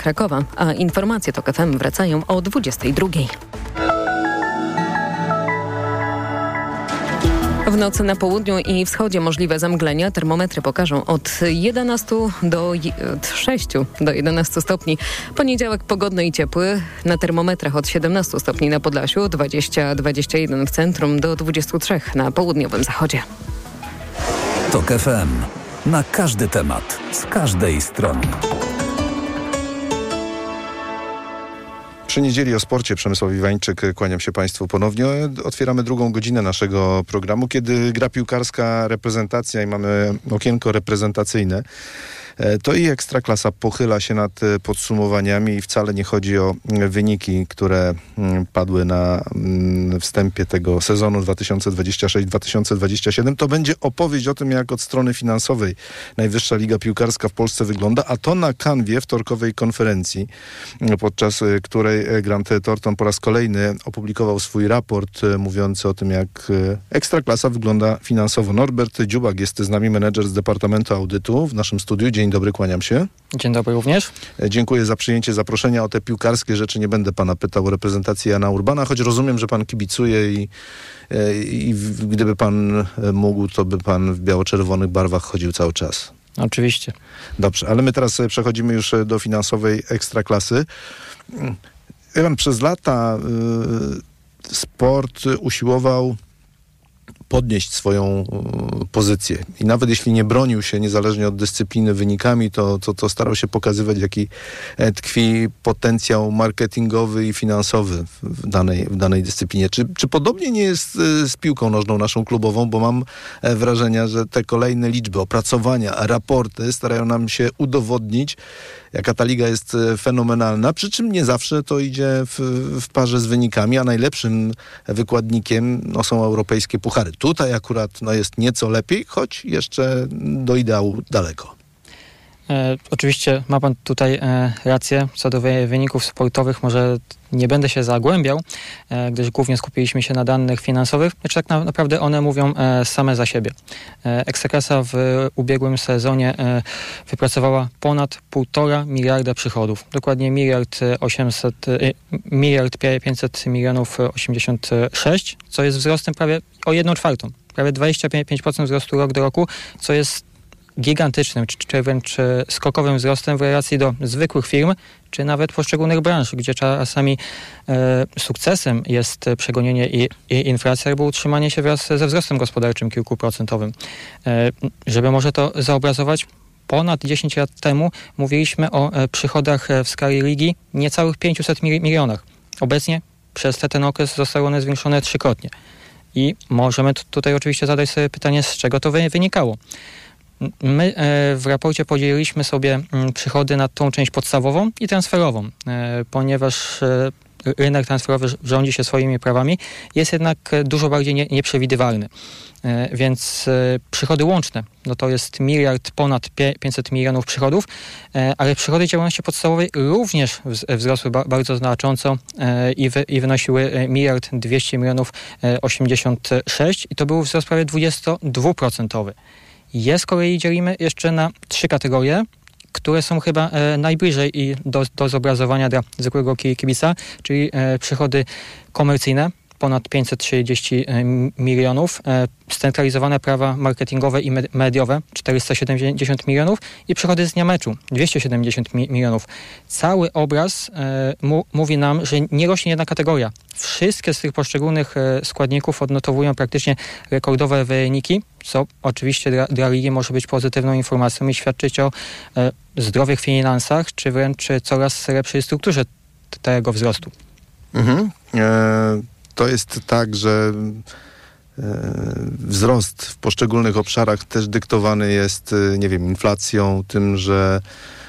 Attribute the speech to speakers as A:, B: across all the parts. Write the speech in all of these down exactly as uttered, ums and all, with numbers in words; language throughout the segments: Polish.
A: Krakowa, a informacje TOK F M wracają o dwudziestej drugiej. W nocy na południu i wschodzie możliwe zamglenia. Termometry pokażą od jedenastu do sześciu do jedenastu stopni. Poniedziałek pogodny i ciepły. Na termometrach od siedemnastu stopni na Podlasiu, dwadzieścia do dwudziestu jeden w centrum, do dwudziestu trzech na południowym zachodzie.
B: TOK F M. Na każdy temat, z każdej strony.
C: Przy niedzieli o sporcie Przemysław Iwańczyk, kłaniam się Państwu ponownie. Otwieramy drugą godzinę naszego programu, kiedy gra piłkarska, reprezentacja i mamy okienko reprezentacyjne. To i Ekstraklasa pochyla się nad podsumowaniami i wcale nie chodzi o wyniki, które padły na wstępie tego sezonu dwa tysiące dwudziestego szóstego dwa tysiące dwudziestego siódmego. To będzie opowieść o tym, jak od strony finansowej Najwyższa Liga Piłkarska w Polsce wygląda, a to na kanwie wtorkowej konferencji, podczas której Grant Thornton po raz kolejny opublikował swój raport mówiący o tym, jak Ekstraklasa wygląda finansowo. Norbert Dziubak jest z nami, menedżer z Departamentu Audytu w naszym studiu. Dzień dobry, kłaniam się.
D: Dzień dobry również.
C: Dziękuję za przyjęcie zaproszenia. O te piłkarskie rzeczy nie będę pana pytał o reprezentację Jana Urbana, choć rozumiem, że pan kibicuje i, i gdyby pan mógł, to by pan w biało-czerwonych barwach chodził cały czas.
D: Oczywiście.
C: Dobrze, ale my teraz przechodzimy już do finansowej Ekstraklasy. Ja pan przez lata y, sport usiłował podnieść swoją y, pozycję. I nawet jeśli nie bronił się niezależnie od dyscypliny wynikami, to, to, to starał się pokazywać, jaki tkwi potencjał marketingowy i finansowy w danej, w danej dyscyplinie. Czy, czy podobnie nie jest y, z piłką nożną naszą klubową? Bo mam e, wrażenie, że te kolejne liczby, opracowania, raporty starają nam się udowodnić, jaka ta liga jest fenomenalna, przy czym nie zawsze to idzie w, w parze z wynikami, a najlepszym wykładnikiem no, są europejskie puchary. Tutaj akurat no, jest nieco lepiej, choć jeszcze do ideału daleko.
D: E, oczywiście ma pan tutaj e, rację co do wy- wyników sportowych. Może nie będę się zagłębiał, e, gdyż głównie skupiliśmy się na danych finansowych. Lecz tak na, naprawdę one mówią e, same za siebie. E, Ekstraklasa w ubiegłym sezonie e, wypracowała ponad półtora miliarda przychodów. Dokładnie miliard osiemset, e, miliard pięćset milionów osiemdziesiąt sześć, co jest wzrostem prawie o jedną czwartą. Prawie dwadzieścia pięć procent wzrostu rok do roku, co jest gigantycznym, czy, czy wręcz skokowym wzrostem w relacji do zwykłych firm, czy nawet poszczególnych branż, gdzie czasami e, sukcesem jest przegonienie i, i inflacji albo utrzymanie się wraz ze wzrostem gospodarczym kilkuprocentowym. E, żeby może to zaobrazować, ponad dziesięć lat temu mówiliśmy o e, przychodach w skali ligi niecałych pięciuset milionach. Obecnie przez ten okres zostały one zwiększone trzykrotnie. I możemy t- tutaj oczywiście zadać sobie pytanie, z czego to wy- wynikało. My e, w raporcie podzieliliśmy sobie m, przychody na tą część podstawową i transferową, e, ponieważ e, rynek transferowy rządzi się swoimi prawami, jest jednak dużo bardziej nie, nieprzewidywalny. E, więc e, przychody łączne, no to jest miliard ponad pięćset milionów przychodów, e, ale przychody działalności podstawowej również wz- wzrosły ba- bardzo znacząco e, i, wy- i wynosiły miliard dwieście milionów osiemdziesiąt sześć i to był wzrost prawie dwudziestodwuprocentowy. Je z kolei dzielimy jeszcze na trzy kategorie, które są chyba e, najbliżej i do, do zobrazowania dla zwykłego kibica, czyli e, przychody komercyjne, ponad pięćset trzydzieści milionów, e, scentralizowane prawa marketingowe i med- mediowe, czterysta siedemdziesiąt milionów i przychody z dnia meczu, dwieście siedemdziesiąt mi- milionów. Cały obraz e, mu- mówi nam, że nie rośnie jedna kategoria. Wszystkie z tych poszczególnych e, składników odnotowują praktycznie rekordowe wyniki, co oczywiście dla, dla ligi może być pozytywną informacją i świadczyć o e, zdrowych finansach, czy wręcz coraz lepszej strukturze t- tego wzrostu.
C: Mhm. E- To jest tak, że e, wzrost w poszczególnych obszarach też dyktowany jest, e, nie wiem, inflacją, tym, że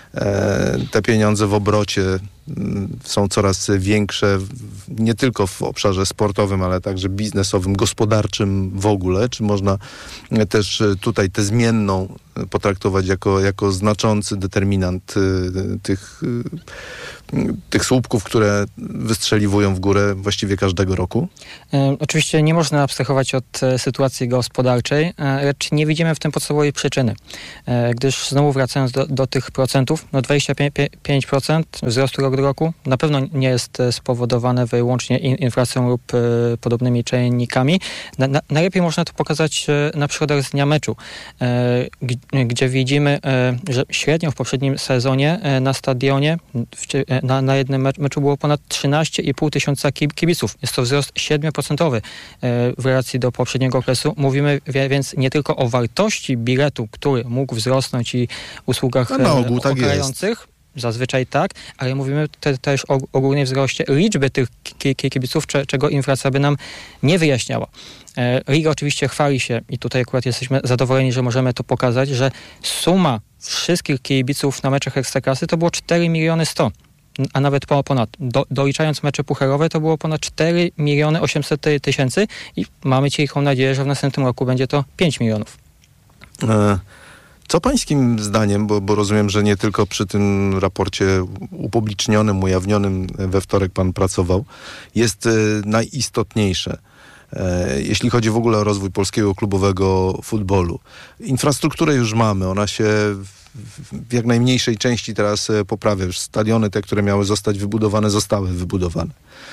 C: e, te pieniądze w obrocie m, są coraz większe, w, nie tylko w obszarze sportowym, ale także biznesowym, gospodarczym w ogóle. Czy można e, też e, tutaj tę zmienną potraktować jako, jako znaczący determinant tych, tych słupków, które wystrzeliwują w górę właściwie każdego roku?
D: E, oczywiście nie można abstrahować od e, sytuacji gospodarczej, e, lecz nie widzimy w tym podstawowej przyczyny. E, gdyż znowu wracając do, do tych procentów, no dwadzieścia pięć procent wzrostu rok do roku na pewno nie jest spowodowane wyłącznie in, inflacją lub e, podobnymi czynnikami. Na, na, najlepiej można to pokazać e, na przychodach z dnia meczu, e, g, gdzie widzimy, e, że średnio w poprzednim sezonie e, na stadionie w, e, na, na jednym meczu było ponad trzynaście i pół tysiąca kibiców. Jest to wzrost siedem procent e, w relacji do poprzedniego okresu. Mówimy więc nie tylko o wartości biletu, który mógł wzrosnąć i usługach
C: no, na ogół tak
D: okrających. Zazwyczaj tak, ale mówimy te, też o ogólnej wzroście liczby tych ki- ki- kibiców, cze- czego inflacja by nam nie wyjaśniała. E, Liga oczywiście chwali się i tutaj akurat jesteśmy zadowoleni, że możemy to pokazać, że suma wszystkich kibiców na meczach Ekstraklasy to było cztery miliony sto, a nawet ponad. Do, doliczając mecze pucharowe to było ponad cztery miliony osiemset tysięcy i mamy cichą nadzieję, że w następnym roku będzie to pięć milionów.
C: E- Co pańskim zdaniem, bo, bo rozumiem, że nie tylko przy tym raporcie upublicznionym, ujawnionym we wtorek pan pracował, jest e, najistotniejsze, e, jeśli chodzi w ogóle o rozwój polskiego klubowego futbolu? Infrastrukturę już mamy, ona się w, w jak najmniejszej części teraz e, poprawia. Już stadiony te, które miały zostać wybudowane, zostały wybudowane.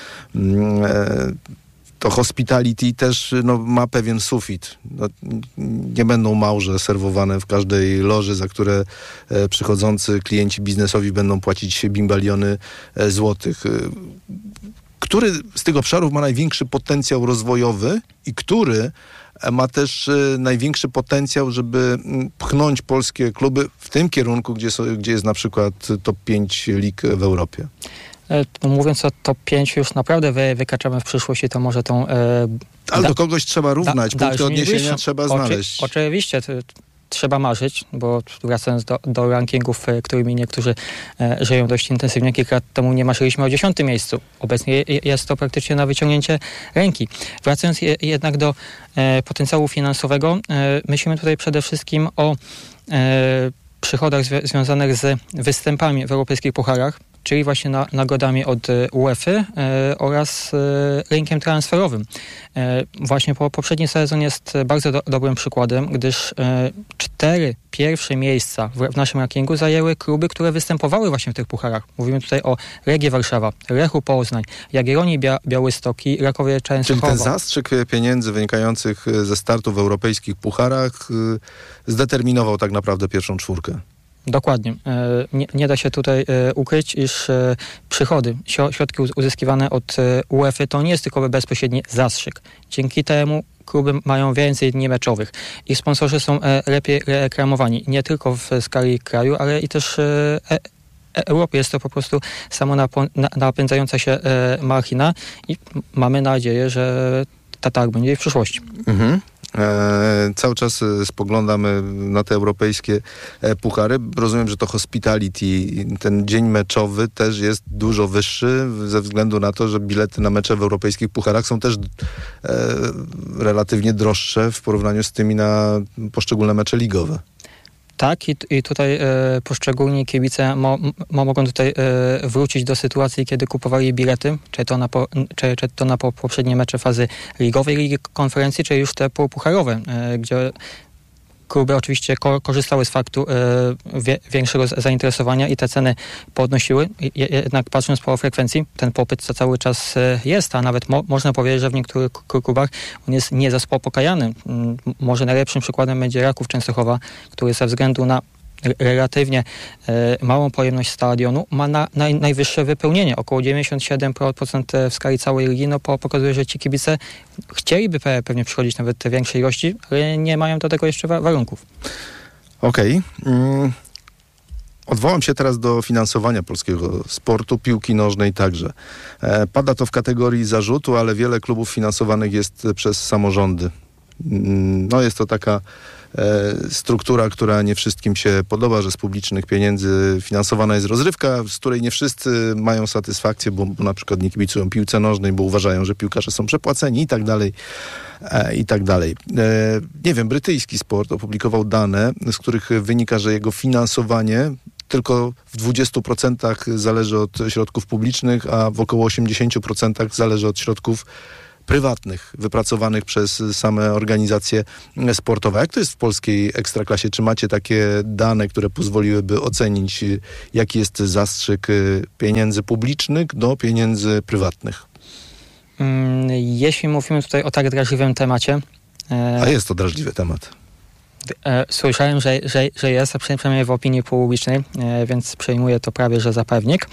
C: E, To hospitality też no, ma pewien sufit. No, nie będą małże serwowane w każdej loży, za które e, przychodzący klienci biznesowi będą płacić bimbaliony e, złotych. E, który z tych obszarów ma największy potencjał rozwojowy i który ma też e, największy potencjał, żeby m, pchnąć polskie kluby w tym kierunku, gdzie, so, gdzie jest na przykład top pięć lig w Europie?
D: Mówiąc o top pięć, już naprawdę wy, wykaczamy w przyszłości, to może tą... E,
C: Ale
D: da,
C: do kogoś trzeba równać,
D: da,
C: punkty odniesienia
D: bliższą.
C: trzeba znaleźć.
D: Oczy, oczywiście, to, trzeba marzyć, bo wracając do, do rankingów, którymi niektórzy e, żyją dość intensywnie, kilka lat temu nie marzyliśmy o dziesiątym miejscu. Obecnie je, jest to praktycznie na wyciągnięcie ręki. Wracając je, jednak do e, potencjału finansowego, e, myślimy tutaj przede wszystkim o e, przychodach zwi- związanych z występami w europejskich pucharach, czyli właśnie na, nagrodami od UEFA e, oraz e, rynkiem transferowym. E, właśnie po, poprzedni sezon jest bardzo do, dobrym przykładem, gdyż e, cztery pierwsze miejsca w, w naszym rankingu zajęły kluby, które występowały właśnie w tych pucharach. Mówimy tutaj o Legię Warszawa, Lechu Poznań, Jagiellonii Bia- Białystok i Rakowie Częstochowa.
C: Czyli ten zastrzyk pieniędzy wynikających ze startu w europejskich pucharach y, zdeterminował tak naprawdę pierwszą czwórkę.
D: Dokładnie. Nie, nie da się tutaj ukryć, iż przychody, środki uzyskiwane od UEFA to nie jest tylko bezpośredni zastrzyk. Dzięki temu kluby mają więcej dni meczowych. Ich sponsorzy są lepiej reklamowani, nie tylko w skali kraju, ale i też Europy. Jest to po prostu samo napędzająca się machina i mamy nadzieję, że ta tak będzie w przyszłości.
C: Mhm. E, cały czas spoglądamy na te europejskie e, puchary. Rozumiem, że to hospitality, ten dzień meczowy też jest dużo wyższy ze względu na to, że bilety na mecze w europejskich pucharach są też e, relatywnie droższe w porównaniu z tymi na poszczególne mecze ligowe.
D: Tak, i, i tutaj e, poszczególni kibice mo, mo, mogą tutaj e, wrócić do sytuacji, kiedy kupowali bilety, czy to na, po, czy, czy to na po, poprzednie mecze fazy ligowej Ligi Konferencji, czy już te pucharowe, e, gdzie kluby oczywiście ko- korzystały z faktu e, wie, większego zainteresowania i te ceny podnosiły. Je, jednak patrząc po frekwencji, ten popyt co cały czas e, jest, a nawet mo- można powiedzieć, że w niektórych klubach on jest niezaspokajany. M- może najlepszym przykładem będzie Raków Częstochowa, który ze względu na relatywnie e, małą pojemność stadionu ma na, naj, najwyższe wypełnienie, około dziewięćdziesiąt siedem procent w skali całej ligi. No po, pokazuje, że ci kibice chcieliby pe, pewnie przychodzić nawet te większej ilości, ale nie mają do tego jeszcze wa- warunków.
C: Okej. Okay. Mm. Odwołam się teraz do finansowania polskiego sportu, piłki nożnej także. E, pada to w kategorii zarzutu, ale wiele klubów finansowanych jest przez samorządy. Mm, no jest to taka struktura, która nie wszystkim się podoba, że z publicznych pieniędzy finansowana jest rozrywka, z której nie wszyscy mają satysfakcję, bo, bo na przykład nie kibicują piłce nożnej, bo uważają, że piłkarze są przepłaceni i tak dalej, i tak dalej. Nie wiem, brytyjski sport opublikował dane, z których wynika, że jego finansowanie tylko w dwudziestu procentach zależy od środków publicznych, a w około osiemdziesięciu procentach zależy od środków prywatnych, wypracowanych przez same organizacje sportowe. Jak to jest w polskiej ekstraklasie? Czy macie takie dane, które pozwoliłyby ocenić, jaki jest zastrzyk pieniędzy publicznych do pieniędzy prywatnych?
D: Jeśli mówimy tutaj o tak drażliwym temacie...
C: A jest to drażliwy temat.
D: Słyszałem, że, że, że jest, a przynajmniej w opinii publicznej, więc przyjmuję to prawie, że za pewnik.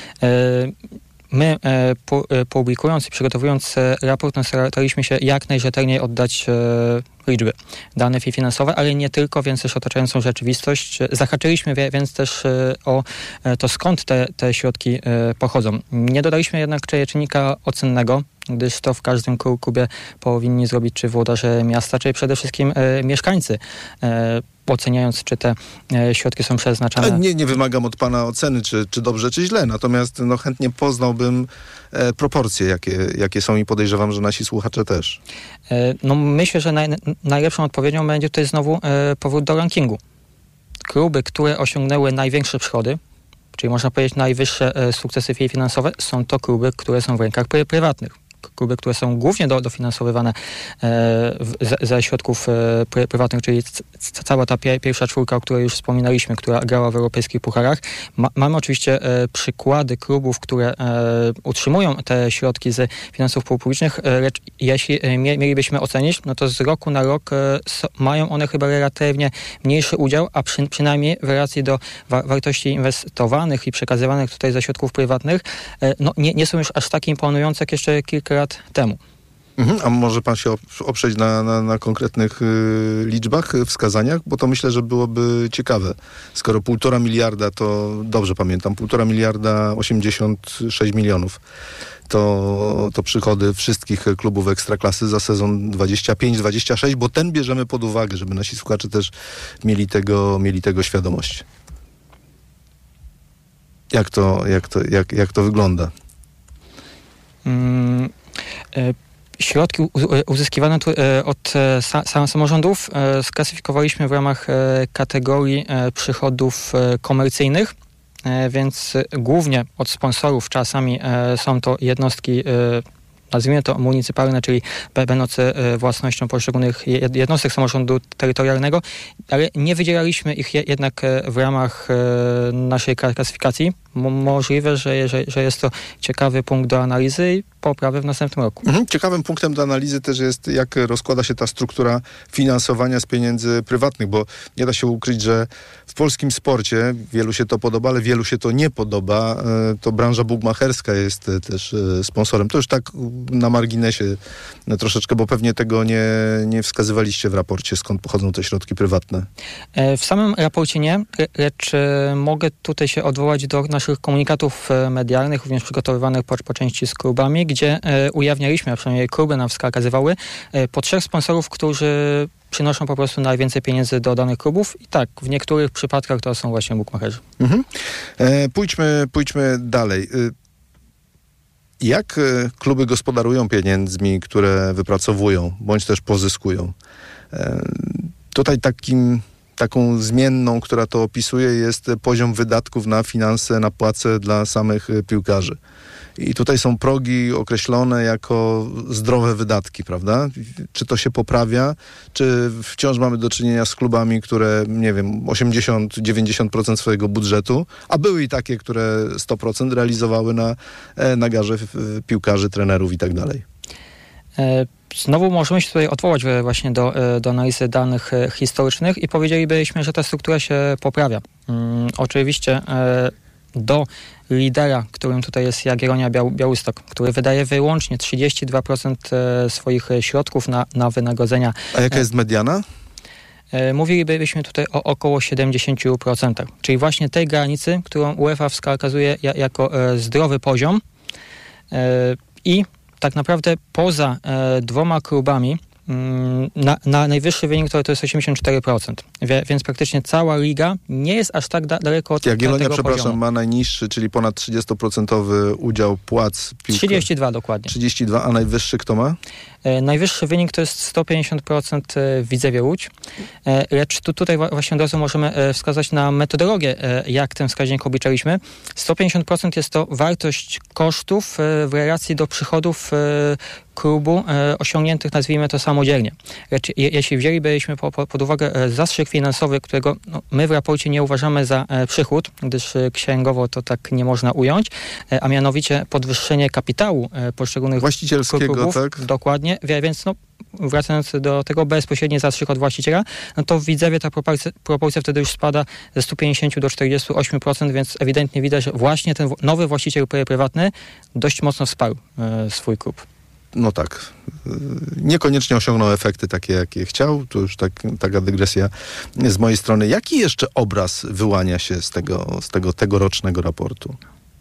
D: My e, pu, e, publikując i przygotowując e, raport, no, staraliśmy się jak najrzetelniej oddać e, liczby, dane finansowe, ale nie tylko, więc też otaczającą rzeczywistość. Zahaczyliśmy wie, więc też e, o e, to, skąd te, te środki e, pochodzą. Nie dodaliśmy jednak czynnika ocennego, gdyż to w każdym klubie powinni zrobić czy włodarze miasta, czy przede wszystkim e, mieszkańcy, e, oceniając, czy te e, środki są przeznaczane.
C: Nie, nie wymagam od pana oceny, czy, czy dobrze, czy źle, natomiast no, chętnie poznałbym e, proporcje, jakie, jakie są i podejrzewam, że nasi słuchacze też.
D: E, no myślę, że naj, najlepszą odpowiedzią będzie tutaj znowu e, powrót do rankingu. Kluby, które osiągnęły największe przychody, czyli można powiedzieć najwyższe e, sukcesy finansowe, są to kluby, które są w rękach pry, prywatnych. Kluby, które są głównie do, dofinansowywane e, ze, ze środków e, pry, prywatnych, czyli c, c, cała ta pie, pierwsza czwórka, o której już wspominaliśmy, która grała w europejskich pucharach. Ma, mamy oczywiście e, przykłady klubów, które e, utrzymują te środki z finansów publicznych, e, lecz jeśli e, mielibyśmy ocenić, no to z roku na rok e, so, mają one chyba relatywnie mniejszy udział, a przy, przynajmniej w relacji do wa, wartości inwestowanych i przekazywanych tutaj ze środków prywatnych, e, no nie, nie są już aż tak imponujące jak jeszcze kilka lat temu.
C: Mhm, a może pan się oprzeć na, na, na konkretnych y, liczbach, wskazaniach? Bo to myślę, że byłoby ciekawe. Skoro półtora miliarda, to dobrze pamiętam, półtora miliarda osiemdziesiąt sześć milionów. To, to przychody wszystkich klubów Ekstraklasy za sezon dwadzieścia pięć dwadzieścia sześć, bo ten bierzemy pod uwagę, żeby nasi słuchacze też mieli tego, mieli tego świadomość. Jak to, jak to, jak, jak to wygląda?
D: Mm, y- Środki uzyskiwane od samorządów sklasyfikowaliśmy w ramach kategorii przychodów komercyjnych, więc głównie od sponsorów, czasami są to jednostki, nazwijmy to municypalne, czyli będące własnością poszczególnych jednostek samorządu terytorialnego, ale nie wydzielaliśmy ich jednak w ramach naszej klasyfikacji. Możliwe, że, że, że jest to ciekawy punkt do analizy i poprawy w następnym roku.
C: Mhm. Ciekawym punktem do analizy też jest, jak rozkłada się ta struktura finansowania z pieniędzy prywatnych, bo nie da się ukryć, że w polskim sporcie wielu się to podoba, ale wielu się to nie podoba. To branża bukmacherska jest też sponsorem. To już tak na marginesie troszeczkę, bo pewnie tego nie, nie wskazywaliście w raporcie, skąd pochodzą te środki prywatne.
D: W samym raporcie nie, lecz mogę tutaj się odwołać do naszych komunikatów medialnych, również przygotowywanych po, po części z klubami, gdzie e, ujawnialiśmy, a przynajmniej kluby nam wskazywały, e, po trzech sponsorów, którzy przynoszą po prostu najwięcej pieniędzy do danych klubów i tak, w niektórych przypadkach to są właśnie bukmacherzy. Mhm.
C: E, pójdźmy, pójdźmy dalej. Jak kluby gospodarują pieniędzmi, które wypracowują, bądź też pozyskują? E, tutaj takim Taką zmienną, która to opisuje, jest poziom wydatków na finanse, na płace dla samych piłkarzy. I tutaj są progi określone jako zdrowe wydatki, prawda? Czy to się poprawia, czy wciąż mamy do czynienia z klubami, które, nie wiem, osiemdziesiąt do dziewięćdziesięciu procent swojego budżetu, a były i takie, które sto procent realizowały na, na garze piłkarzy, trenerów i tak dalej.
D: Znowu możemy się tutaj odwołać właśnie do, do analizy danych historycznych i powiedzielibyśmy, że ta struktura się poprawia. Hmm, oczywiście do lidera, którym tutaj jest Jagiellonia Biał, Białystok, który wydaje wyłącznie trzydzieści dwa procent swoich środków na, na wynagrodzenia.
C: A jaka jest mediana?
D: Mówilibyśmy tutaj o około siedemdziesiąt procent, czyli właśnie tej granicy, którą UEFA wskazuje jako zdrowy poziom i tak naprawdę poza e, dwoma klubami, Na, na najwyższy wynik to, to jest osiemdziesiąt cztery procent, Wie, więc praktycznie cała liga nie jest aż tak da, daleko od
C: Jagiellonia,
D: tego
C: przepraszam,
D: poziomu.
C: ma najniższy, czyli ponad trzydziestoprocentowy udział płac piłki.
D: trzydzieści dwa dokładnie.
C: trzydzieści dwa, a najwyższy kto ma?
D: E, najwyższy wynik to jest sto pięćdziesiąt procent w Widzewie Łódź, e, lecz tu, tutaj właśnie od razu możemy e, wskazać na metodologię, e, jak ten wskaźnik obliczaliśmy. sto pięćdziesiąt procent jest to wartość kosztów e, w relacji do przychodów e, klubu e, osiągniętych, nazwijmy to, samodzielnie. Lecz je, jeśli wzięlibyśmy po, po, pod uwagę e, zastrzyk finansowy, którego no, my w raporcie nie uważamy za e, przychód, gdyż e, księgowo to tak nie można ująć, e, a mianowicie podwyższenie kapitału e, poszczególnych
C: właścicielskiego,
D: klubów,
C: tak?
D: Dokładnie, wie, więc no, wracając do tego bezpośredni zastrzyk od właściciela, no to w Widzewie ta proporcja, proporcja wtedy już spada ze stu pięćdziesięciu do czterdziestu ośmiu procent, więc ewidentnie widać, że właśnie ten nowy właściciel prywatny dość mocno wsparł e, swój klub.
C: No tak. Niekoniecznie osiągnął efekty takie, jakie chciał. To już tak, taka dygresja z mojej strony. Jaki jeszcze obraz wyłania się z tego, z tego tegorocznego raportu?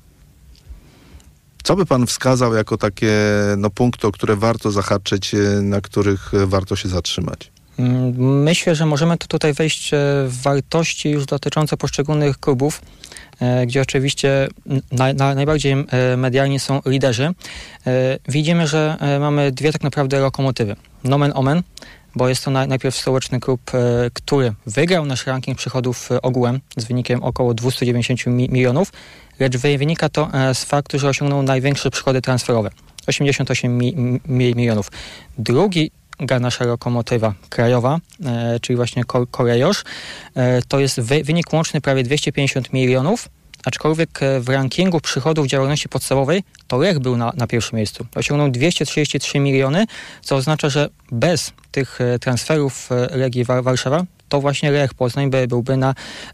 C: Co by pan wskazał jako takie no, punkty, o które warto zahaczyć, na których warto się zatrzymać?
D: Myślę, że możemy tu tutaj wejść w wartości już dotyczące poszczególnych klubów, gdzie oczywiście na, na, najbardziej medialnie są liderzy. Widzimy, że mamy dwie tak naprawdę lokomotywy. Nomen omen, bo jest to na, najpierw stołeczny klub, który wygrał nasz ranking przychodów ogółem z wynikiem około dwieście dziewięćdziesiąt milionów, lecz wynika to z faktu, że osiągnął największe przychody transferowe, osiemdziesiąt osiem mi, mi, milionów. Drugi nasza lokomotywa krajowa, e, czyli właśnie Kolejosz, e, to jest wy, wynik łączny prawie dwieście pięćdziesiąt milionów, aczkolwiek w rankingu przychodów działalności podstawowej to Lech był na, na pierwszym miejscu. Osiągnął dwieście trzydzieści trzy miliony, co oznacza, że bez tych transferów Legii Warszawa to właśnie Lech Poznań by, byłby na,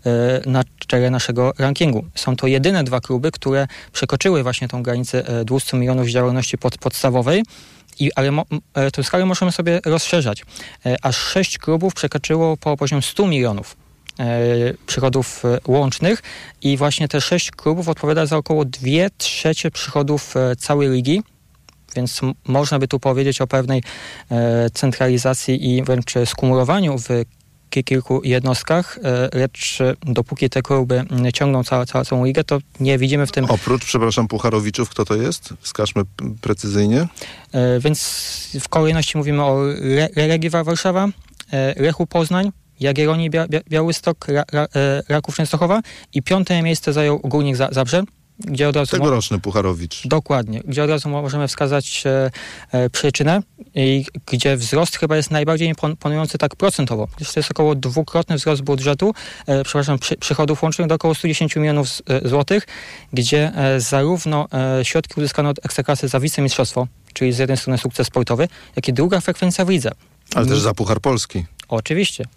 D: na czele naszego rankingu. Są to jedyne dwa kluby, które przekroczyły właśnie tą granicę dwieście milionów działalności pod, podstawowej. I, ale mo, tę skalę możemy sobie rozszerzać. E, aż sześć klubów przekroczyło po poziom stu milionów e, przychodów e, łącznych i właśnie te sześć klubów odpowiada za około dwie trzecie przychodów e, całej ligi, więc m- można by tu powiedzieć o pewnej e, centralizacji i wręcz skumulowaniu w kilku jednostkach, lecz dopóki te kluby ciągną całą, całą, całą ligę, to nie widzimy w tym...
C: Oprócz, przepraszam, Pucharowiczów, kto to jest? Wskażmy precyzyjnie.
D: E, więc w kolejności mówimy o Re- Legii Warszawa, e, Lechu Poznań, Jagiellonii Bia- Bia- Białystok, Ra- Ra- e, Raków Częstochowa i piąte miejsce zajął Górnik Za- Zabrze, gdzie od razu...
C: Tegoroczny Pucharowicz.
D: Dokładnie, gdzie od razu możemy wskazać e, e, przyczynę i gdzie wzrost chyba jest najbardziej imponujący tak procentowo. To jest około dwukrotny wzrost budżetu, e, przepraszam, przy, przychodów łącznych do około stu dziesięciu milionów z, e, złotych, gdzie e, zarówno e, środki uzyskane od Ekstraklasy za wicemistrzostwo, czyli z jednej strony sukces sportowy, jak i druga frekwencja w lidze.
C: Ale też za Puchar Polski.
D: Oczywiście.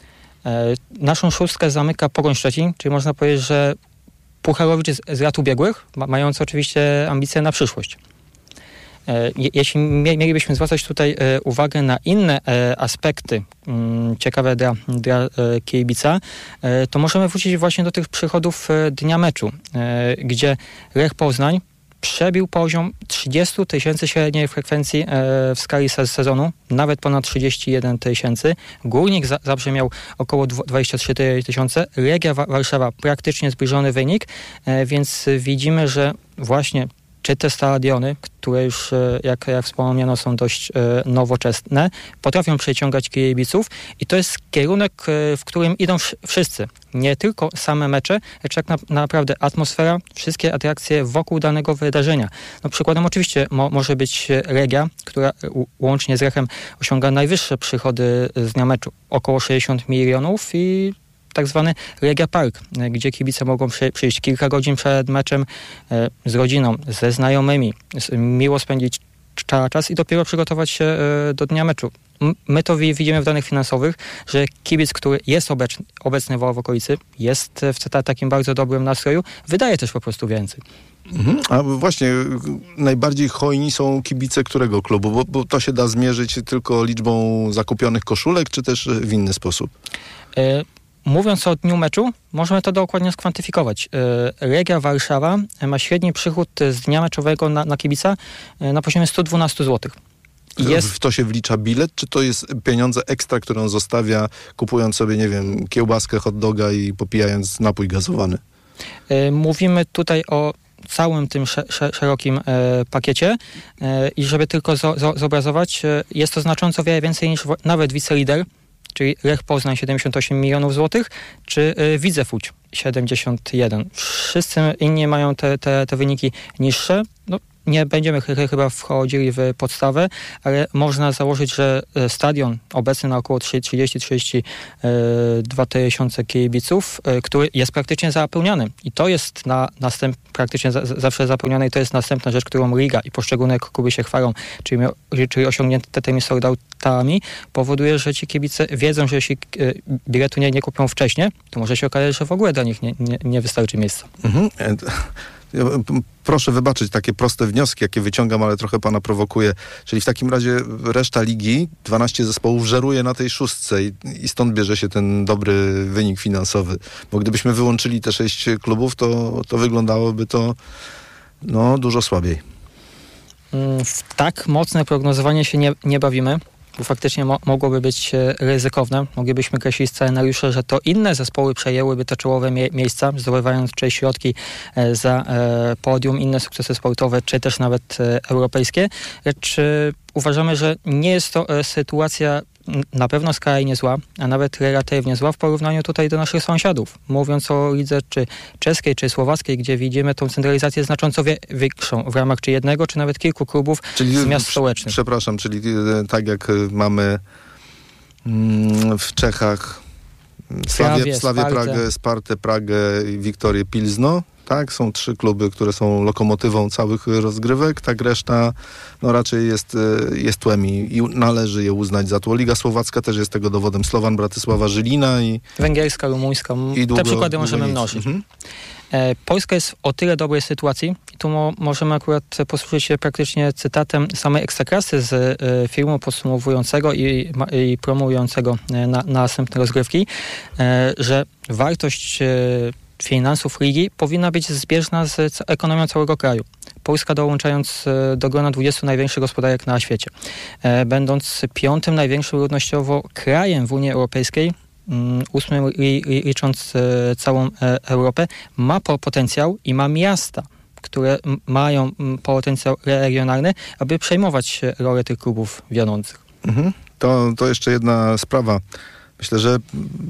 D: E, naszą szóstkę zamyka Pogoń Szczecin, czyli można powiedzieć, że Pucharowicz z, z lat ubiegłych, ma, mając oczywiście ambicje na przyszłość. E, jeśli mie, mielibyśmy zwracać tutaj e, uwagę na inne e, aspekty m, ciekawe dla, dla e, kibica, e, to możemy wrócić właśnie do tych przychodów e, dnia meczu, e, gdzie Lech Poznań przebił poziom trzydzieści tysięcy średniej frekwencji e, w skali se- sezonu, nawet ponad trzydzieści jeden tysięcy. Górnik za- Zabrze miał około dwadzieścia trzy tysiące. Legia Wa- Warszawa praktycznie zbliżony wynik, e, więc widzimy, że właśnie czy te stadiony, które już, jak, jak wspomniano, są dość e, nowoczesne, potrafią przyciągać kibiców i to jest kierunek, e, w którym idą wsz- wszyscy. Nie tylko same mecze, lecz tak na, naprawdę atmosfera, wszystkie atrakcje wokół danego wydarzenia. No, przykładem oczywiście mo- może być Legia, która u- łącznie z Lechem osiąga najwyższe przychody z dnia meczu, około sześćdziesiąt milionów i tak zwany Legia Park, gdzie kibice mogą przy, przyjść kilka godzin przed meczem e, z rodziną, ze znajomymi, z, miło spędzić cza, czas i dopiero przygotować się e, do dnia meczu. M- my to wi- widzimy w danych finansowych, że kibic, który jest obecny, obecny w, w okolicy, jest w ta, takim bardzo dobrym nastroju, wydaje też po prostu więcej.
C: Mhm. A właśnie, najbardziej hojni są kibice którego klubu? Bo, bo to się da zmierzyć tylko liczbą zakupionych koszulek, czy też w inny sposób?
D: E, Mówiąc o dniu meczu, możemy to dokładnie skwantyfikować. Legia Warszawa ma średni przychód z dnia meczowego na, na kibica na poziomie sto dwanaście złotych. Jest...
C: W to się wlicza bilet, czy to jest pieniądze ekstra, które on zostawia, kupując sobie, nie wiem, kiełbaskę, hot doga i popijając napój gazowany?
D: Mówimy tutaj o całym tym sz- sz- szerokim e, pakiecie e, i żeby tylko zo- zo- zobrazować, e, jest to znacząco wiele więcej niż w- nawet wicelider, czyli Lech Poznań siedemdziesiąt osiem milionów złotych, czy e, Widzew Łódź siedemdziesiąt jeden. Wszyscy inni mają te, te, te wyniki niższe. No, nie będziemy ch- ch- chyba wchodzili w podstawę, ale można założyć, że stadion obecny na około trzydzieści trzydzieści dwa tysiące kibiców, który jest praktycznie zapełniany. I to jest na następ, praktycznie za, zawsze zapełniony i to jest następna rzecz, którą liga i poszczególne kluby się chwalą, czyli, czyli osiągnięte tymi sold-outami, powoduje, że ci kibice wiedzą, że jeśli biletu nie, nie kupią wcześniej, to może się okazać, że w ogóle dla nich nie, nie, nie wystarczy miejsca.
C: Mhm. Proszę wybaczyć takie proste wnioski, jakie wyciągam, ale trochę pana prowokuję. Czyli w takim razie reszta ligi, dwanaście zespołów żeruje na tej szóstce i, i stąd bierze się ten dobry wynik finansowy. Bo gdybyśmy wyłączyli te sześć klubów, to, to wyglądałoby to no, dużo słabiej.
D: W tak mocne prognozowanie się nie, nie bawimy, bo faktycznie mo- mogłoby być ryzykowne. Moglibyśmy kreślić scenariusze, że to inne zespoły przejęłyby te czołowe mie- miejsca, zdobywając czy środki e, za e, podium, inne sukcesy sportowe, czy też nawet e, europejskie. Lecz e, uważamy, że nie jest to e, sytuacja na pewno skrajnie zła, a nawet relatywnie zła w porównaniu tutaj do naszych sąsiadów. Mówiąc o lidze czy czeskiej, czy słowackiej, gdzie widzimy tą centralizację znacząco wie- większą w ramach czy jednego, czy nawet kilku klubów
C: czyli,
D: z miast stołecznych.
C: Przepraszam, czyli tak jak mamy mm, w Czechach Slawię, Slawię Pragę, Spartę Pragę i Wiktorię Pilzno, tak? Są trzy kluby, które są lokomotywą całych rozgrywek, tak reszta no raczej jest, jest tłem i, i należy je uznać za tło. Liga Słowacka też jest tego dowodem. Slovan Bratysława Żylina i...
D: Węgierska, rumuńska.
C: I długo,
D: Te przykłady możemy mnożyć. Mhm. E, Polska jest w o tyle dobrej sytuacji i tu mo- możemy akurat posłużyć się praktycznie cytatem samej Ekstraklasy z e, filmu podsumowującego i, ma, i promującego e, na, na następne rozgrywki, e, że wartość e, finansów ligi powinna być zbieżna z c- ekonomią całego kraju. Polska dołączając e, do grona dwudziestu największych gospodarek na świecie, e, będąc piątym największym ludnościowo krajem w Unii Europejskiej, ósmym li, li, licząc e, całą e, Europę, ma po, potencjał i ma miasta, które m, mają m, potencjał regionalny, aby przejmować rolę tych klubów wiodących.
C: Mhm. To, to jeszcze jedna sprawa. Myślę, że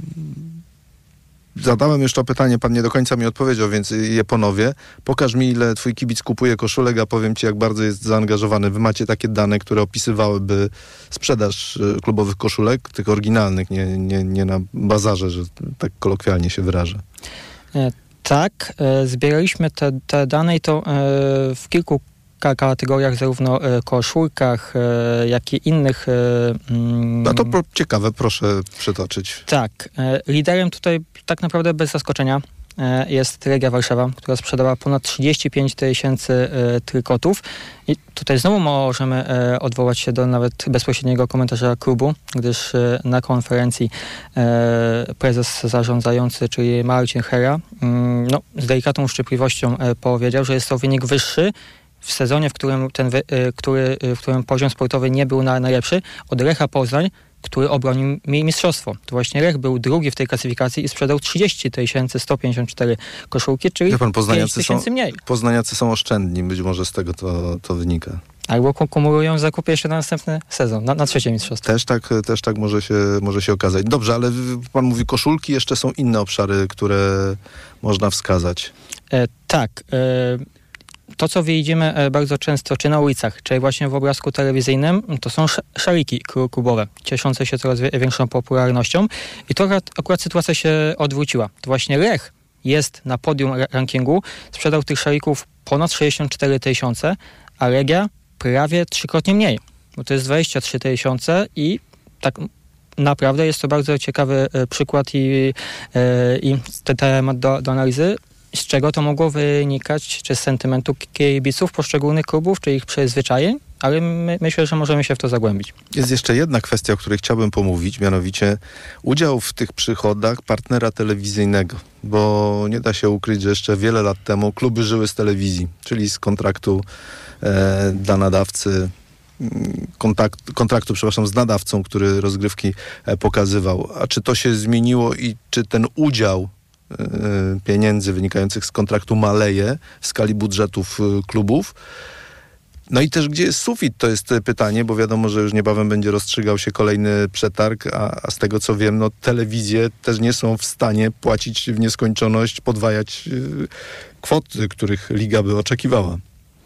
C: zadałem już to pytanie, pan nie do końca mi odpowiedział, więc je ponowię. Pokaż mi, ile twój kibic kupuje koszulek, a powiem ci, jak bardzo jest zaangażowany. Wy macie takie dane, które opisywałyby sprzedaż klubowych koszulek, tych oryginalnych, nie, nie, nie na bazarze, że tak kolokwialnie się wyrażę.
D: E, tak, e, zbieraliśmy te, te dane i to e, w kilku kategoriach, zarówno e, koszulkach, e, jak i innych... E, mm,
C: no to pro, ciekawe, proszę przytoczyć.
D: Tak. E, liderem tutaj tak naprawdę bez zaskoczenia e, jest Legia Warszawa, która sprzedała ponad trzydzieści pięć tysięcy e, trykotów. I tutaj znowu możemy e, odwołać się do nawet bezpośredniego komentarza klubu, gdyż e, na konferencji e, prezes zarządzający, czyli Marcin Hera, mm, no, z delikatną uszczypliwością e, powiedział, że jest to wynik wyższy w sezonie, w którym, ten, który, w którym poziom sportowy nie był na, najlepszy, od Lecha Poznań, który obronił mistrzostwo. To właśnie Lech był drugi w tej klasyfikacji i sprzedał trzydzieści tysięcy sto pięćdziesiąt cztery koszulki, czyli
C: ja pan,
D: pięć tysięcy mniej.
C: Poznaniacy są oszczędni, być może z tego to, to wynika.
D: Albo kumulują zakupy jeszcze na następny sezon, na, na trzecie mistrzostwo.
C: Też tak, też tak może się, może się okazać. Dobrze, ale pan mówi koszulki, jeszcze są inne obszary, które można wskazać.
D: E, tak. E, To, co widzimy bardzo często, czy na ulicach, czy właśnie w obrazku telewizyjnym, to są szaliki klubowe, cieszące się coraz większą popularnością. I to akurat, akurat sytuacja się odwróciła. To właśnie Lech jest na podium rankingu, sprzedał tych szalików ponad sześćdziesiąt cztery tysiące, a Legia prawie trzykrotnie mniej, bo to jest dwadzieścia trzy tysiące i tak naprawdę jest to bardzo ciekawy przykład i, i temat do, do analizy. Z czego to mogło wynikać, czy z sentymentu kibiców poszczególnych klubów, czy ich przyzwyczajeń, ale my, myślę, że możemy się w to zagłębić.
C: Jest jeszcze jedna kwestia, o której chciałbym pomówić, mianowicie udział w tych przychodach partnera telewizyjnego, bo nie da się ukryć, że jeszcze wiele lat temu kluby żyły z telewizji, czyli z kontraktu e, dla nadawcy kontakt, kontraktu, przepraszam, z nadawcą, który rozgrywki pokazywał. A czy to się zmieniło i czy ten udział pieniędzy wynikających z kontraktu maleje w skali budżetów klubów? No i też gdzie jest sufit, to jest pytanie, bo wiadomo, że już niebawem będzie rozstrzygał się kolejny przetarg, a, a z tego co wiem, no telewizje też nie są w stanie płacić w nieskończoność, podwajać yy, kwoty, których liga by oczekiwała.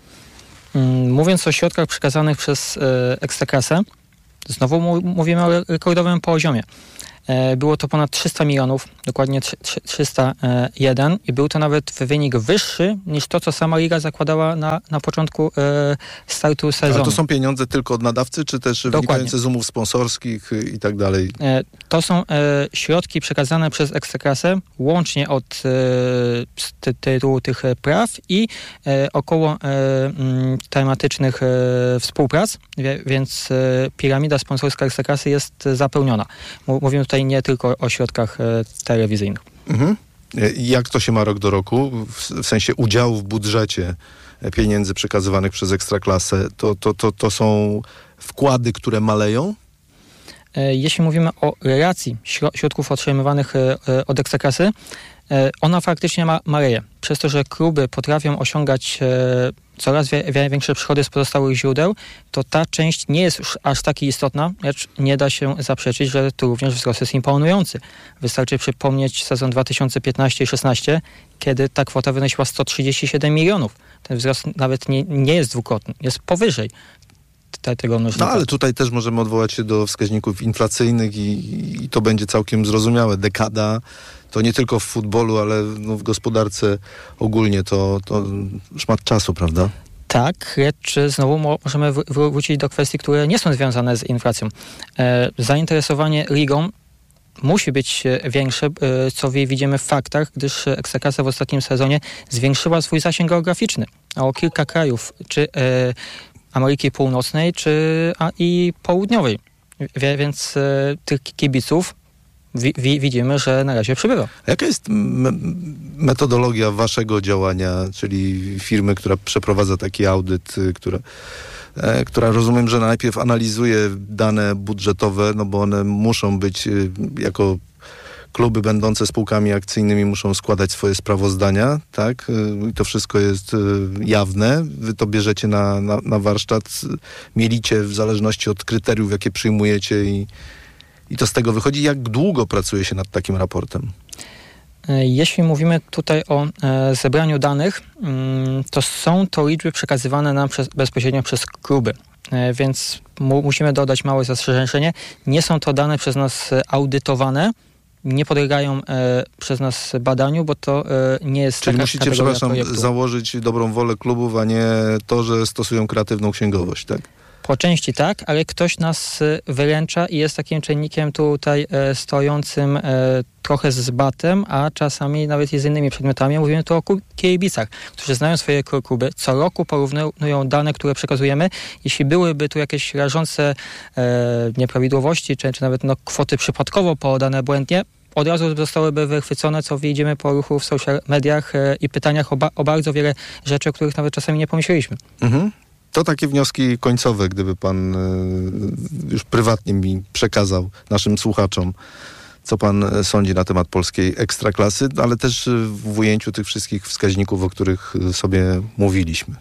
D: Mówiąc o środkach przekazanych przez yy, Ekstraklasę, znowu mu- mówimy o rekordowym poziomie. Było to ponad trzysta milionów, dokładnie trzysta jeden i był to nawet wynik wyższy niż to, co sama liga zakładała na, na początku e, startu sezonu.
C: Ale to są pieniądze tylko od nadawcy, czy też Dokładnie. wynikające z umów sponsorskich i tak dalej?
D: E, to są e, środki przekazane przez Ekstraklasę łącznie od e, tytułu tych praw i e, około e, m, tematycznych e, współprac, wie, więc e, piramida sponsorska Ekstraklasy jest zapełniona. Mówimy tutaj nie tylko o środkach e, telewizyjnych.
C: Mhm. Jak to się ma rok do roku? W, w sensie udziału w budżecie pieniędzy przekazywanych przez Ekstraklasę, to, to, to, to są wkłady, które maleją?
D: E, jeśli mówimy o relacji śro- środków otrzymywanych e, od Ekstraklasy, e, ona faktycznie ma, maleje. Przez to, że kluby potrafią osiągać e, coraz wie, większe przychody z pozostałych źródeł, to ta część nie jest już aż tak istotna, lecz nie da się zaprzeczyć, że tu również wzrost jest imponujący. Wystarczy przypomnieć sezon dwa tysiące piętnasty szesnasty, kiedy ta kwota wynosiła sto trzydzieści siedem milionów. Ten wzrost nawet nie, nie jest dwukrotny, jest powyżej te, tego mnożnika.
C: No ale tutaj też możemy odwołać się do wskaźników inflacyjnych i, i to będzie całkiem zrozumiałe. Dekada to nie tylko w futbolu, ale no w gospodarce ogólnie to, to szmat czasu, prawda?
D: Tak, lecz znowu mo- możemy w- wrócić do kwestii, które nie są związane z inflacją. E, zainteresowanie ligą musi być większe, e, co widzimy w faktach, gdyż Ekstraklasa w ostatnim sezonie zwiększyła swój zasięg geograficzny o kilka krajów, czy e, Ameryki Północnej, czy a, i Południowej. Wie, więc e, tych kibiców wi- wi- widzimy, że na razie przybywa.
C: A jaka jest me- metodologia waszego działania, czyli firmy, która przeprowadza taki audyt, która, e, która rozumiem, że najpierw analizuje dane budżetowe, no bo one muszą być e, jako kluby będące spółkami akcyjnymi muszą składać swoje sprawozdania, tak? I to wszystko jest jawne. Wy to bierzecie na, na, na warsztat, mielicie w zależności od kryteriów, jakie przyjmujecie i, i to z tego wychodzi. Jak długo pracuje się nad takim raportem?
D: Jeśli mówimy tutaj o e, zebraniu danych, mm, to są to liczby przekazywane nam przez, bezpośrednio przez kluby. E, więc mu, musimy dodać małe zastrzeżenie. Nie są to dane przez nas audytowane, nie podlegają e, przez nas badaniu, bo to e, nie jest
C: Czyli
D: taka
C: musicie,
D: kategoria
C: przepraszam,
D: projektu.
C: założyć dobrą wolę klubów, a nie to, że stosują kreatywną księgowość, tak?
D: Po części tak, ale ktoś nas e, wyręcza i jest takim czynnikiem tutaj e, stojącym e, trochę z batem, a czasami nawet i z innymi przedmiotami. Mówimy tu o kibicach, którzy znają swoje kluby, co roku porównują dane, które przekazujemy. Jeśli byłyby tu jakieś rażące e, nieprawidłowości, czy, czy nawet no, kwoty przypadkowo podane błędnie, od razu zostałyby wychwycone, co widzimy po ruchu w social mediach e, i pytaniach o, ba- o bardzo wiele rzeczy, o których nawet czasami nie pomyśleliśmy.
C: Mhm. To takie wnioski końcowe, gdyby pan y, już prywatnie mi przekazał naszym słuchaczom, co pan sądzi na temat polskiej ekstraklasy, ale też w ujęciu tych wszystkich wskaźników, o których sobie mówiliśmy.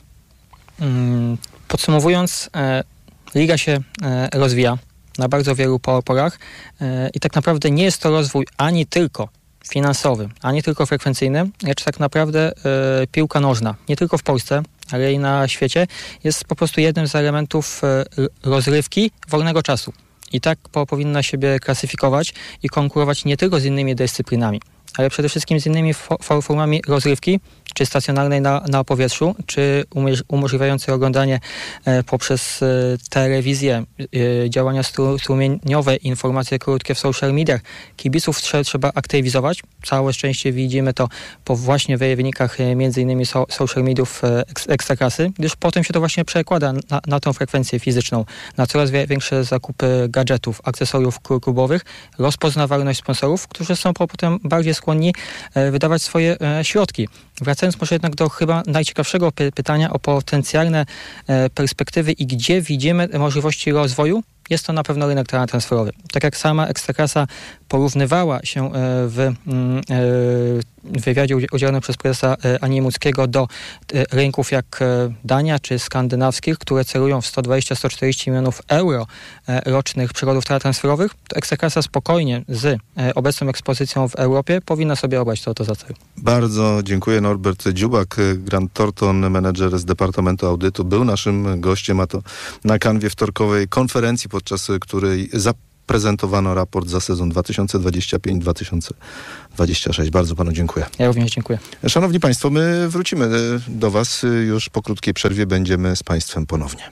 D: Podsumowując, e, liga się e, rozwija na bardzo wielu polach e, i tak naprawdę nie jest to rozwój ani tylko finansowy, ani tylko frekwencyjny, lecz tak naprawdę e, piłka nożna, nie tylko w Polsce, ale i na świecie, jest po prostu jednym z elementów e, rozrywki wolnego czasu. I tak po, powinna siebie klasyfikować i konkurować nie tylko z innymi dyscyplinami, ale przede wszystkim z innymi fo- formami rozrywki, czy stacjonarnej na, na powietrzu, czy umoż- umożliwiającej oglądanie e, poprzez e, telewizję, e, działania stru- strumieniowe, informacje krótkie w social mediach. Kibiców trze- trzeba aktywizować. Całe szczęście widzimy to po właśnie wynikach e, między innymi so- social mediów e, ek- Ekstraklasy, gdyż potem się to właśnie przekłada na, na tą frekwencję fizyczną, na coraz wie- większe zakupy gadżetów, akcesoriów klubowych, rozpoznawalność sponsorów, którzy są potem bardziej skłonni e, wydawać swoje e, środki. Wraca wracając może jednak do chyba najciekawszego py- pytania o potencjalne e, perspektywy i gdzie widzimy możliwości rozwoju, jest to na pewno rynek transferowy. Tak jak sama Ekstraklasa porównywała się w wywiadzie udzielonym przez prezesa Animuckiego do rynków jak Dania czy skandynawskich, które celują w sto dwadzieścia do stu czterdziestu milionów euro rocznych przychodów transferowych, to Ekstraklasa spokojnie z obecną ekspozycją w Europie powinna sobie obrać to, to za cel.
C: Bardzo dziękuję. Norbert Dziubak, Grant Thornton, menedżer z Departamentu Audytu, był naszym gościem, a to na kanwie wtorkowej konferencji, podczas której zaprezentowano raport za sezon dwa tysiące dwudziesty piąty do dwa tysiące dwudziestego szóstego. Bardzo panu dziękuję.
D: Ja również dziękuję.
C: Szanowni państwo, my wrócimy do was już po krótkiej przerwie. Będziemy z państwem ponownie.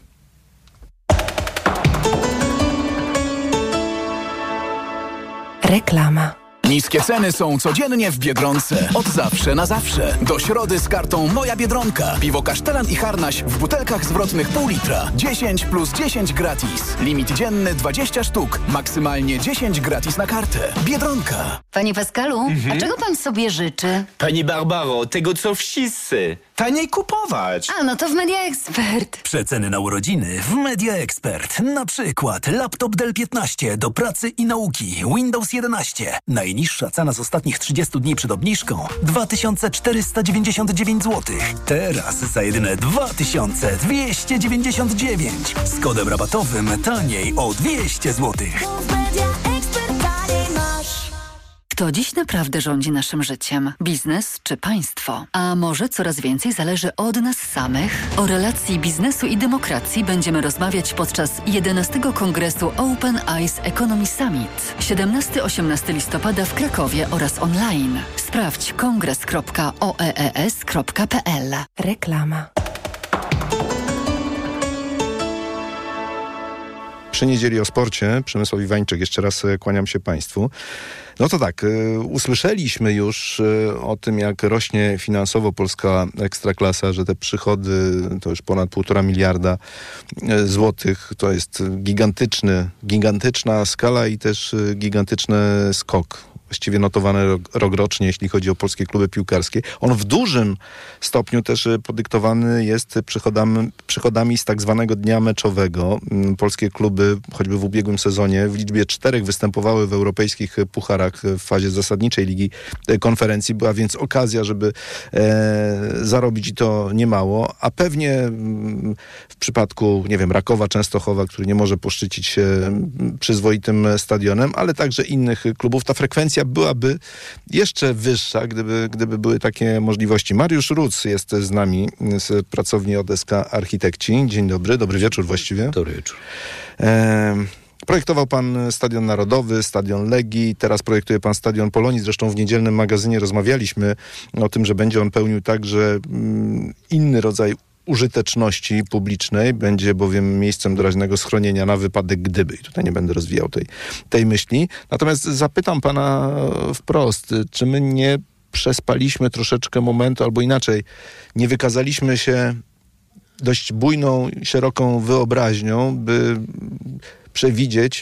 E: Reklama.
F: Niskie ceny są codziennie w Biedronce. Od zawsze na zawsze. Do środy z kartą Moja Biedronka. Piwo Kasztelan i Harnaś w butelkach zwrotnych pół litra. dziesięć plus dziesięć gratis. Limit dzienny dwadzieścia sztuk. Maksymalnie dziesięć gratis na kartę. Biedronka.
G: Panie Pascalu,
H: Mhm.
G: a czego pan sobie życzy?
H: Pani Barbaro, tego co wszyscy. Taniej kupować.
G: A, no to w Media Expert.
I: Przeceny na urodziny w Media Expert. Na przykład laptop Dell piętnaście do pracy i nauki. Windows jedenaście. Najniższa cena z ostatnich trzydziestu dni przed obniżką dwa tysiące czterysta dziewięćdziesiąt dziewięć złotych. Teraz za jedyne dwa tysiące dwieście dziewięćdziesiąt dziewięć. Z kodem rabatowym taniej o dwieście złotych.
G: Kto dziś naprawdę rządzi naszym życiem? Biznes czy państwo? A może coraz więcej zależy od nas samych? O relacji biznesu i demokracji będziemy rozmawiać podczas jedenastego Kongresu Open Eyes Economy Summit. siedemnastego do osiemnastego listopada w Krakowie oraz online. Sprawdź kongres kropka o e e s kropka p l.
E: Reklama.
C: Przy niedzieli o sporcie, Przemysław Iwańczyk, jeszcze raz kłaniam się państwu. No to tak, y, usłyszeliśmy już y, o tym, jak rośnie finansowo polska Ekstraklasa, że te przychody to już ponad półtora miliarda y, złotych. To jest gigantyczny, gigantyczna skala i też y, gigantyczny skok. Właściwie notowany rok, rok rocznie, jeśli chodzi o polskie kluby piłkarskie. On w dużym stopniu też podyktowany jest przychodami, przychodami z tak zwanego dnia meczowego. Polskie kluby, choćby w ubiegłym sezonie, w liczbie czterech występowały w europejskich pucharach w fazie zasadniczej Ligi Konferencji. Była więc okazja, żeby e, zarobić i to niemało. A pewnie w przypadku, nie wiem, Rakowa, Częstochowa, który nie może poszczycić się przyzwoitym stadionem, ale także innych klubów, ta frekwencja byłaby jeszcze wyższa, gdyby, gdyby były takie możliwości. Mariusz Ruc jest z nami z pracowni O D S K Architekci. Dzień dobry, dobry wieczór właściwie.
J: Dobry wieczór.
C: E, projektował pan Stadion Narodowy, Stadion Legii, teraz projektuje pan Stadion Polonii. Zresztą w niedzielnym magazynie rozmawialiśmy o tym, że będzie on pełnił także mm, inny rodzaj użyteczności publicznej, będzie bowiem miejscem doraźnego schronienia na wypadek gdyby. I tutaj nie będę rozwijał tej, tej myśli. Natomiast zapytam pana wprost, czy my nie przespaliśmy troszeczkę momentu, albo inaczej, nie wykazaliśmy się dość bujną, szeroką wyobraźnią, by przewidzieć,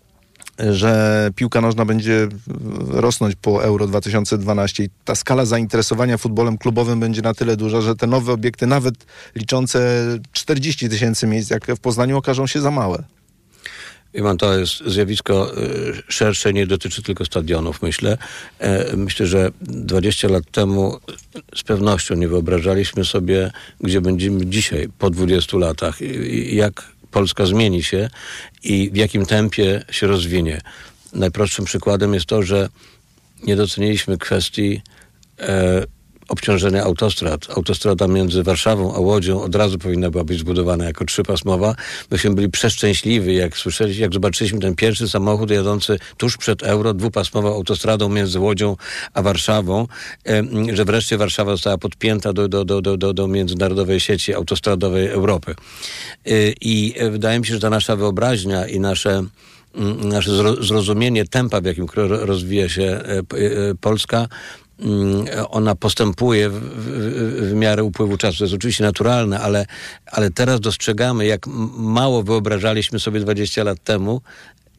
C: że piłka nożna będzie rosnąć po Euro dwa tysiące dwanaście i ta skala zainteresowania futbolem klubowym będzie na tyle duża, że te nowe obiekty, nawet liczące czterdzieści tysięcy miejsc, jak w Poznaniu, okażą się za małe.
J: I mam, to jest zjawisko y, szersze, nie dotyczy tylko stadionów, myślę. E, myślę, że dwadzieścia lat temu z pewnością nie wyobrażaliśmy sobie, gdzie będziemy dzisiaj po dwudziestu latach i jak Polska zmieni się i w jakim tempie się rozwinie. Najprostszym przykładem jest to, że nie doceniliśmy kwestii e, obciążenia autostrad. Autostrada między Warszawą a Łodzią od razu powinna była być zbudowana jako trzypasmowa. Myśmy byli przeszczęśliwi, jak słyszeliśmy, jak zobaczyliśmy ten pierwszy samochód jadący tuż przed Euro, dwupasmową autostradą między Łodzią a Warszawą, e, że wreszcie Warszawa została podpięta do, do, do, do, do międzynarodowej sieci autostradowej Europy. E, I e, wydaje mi się, że ta nasza wyobraźnia i nasze nasze zrozumienie tempa, w jakim rozwija się Polska, ona postępuje w, w, w miarę upływu czasu. To jest oczywiście naturalne, ale, ale teraz dostrzegamy, jak mało wyobrażaliśmy sobie dwadzieścia lat temu,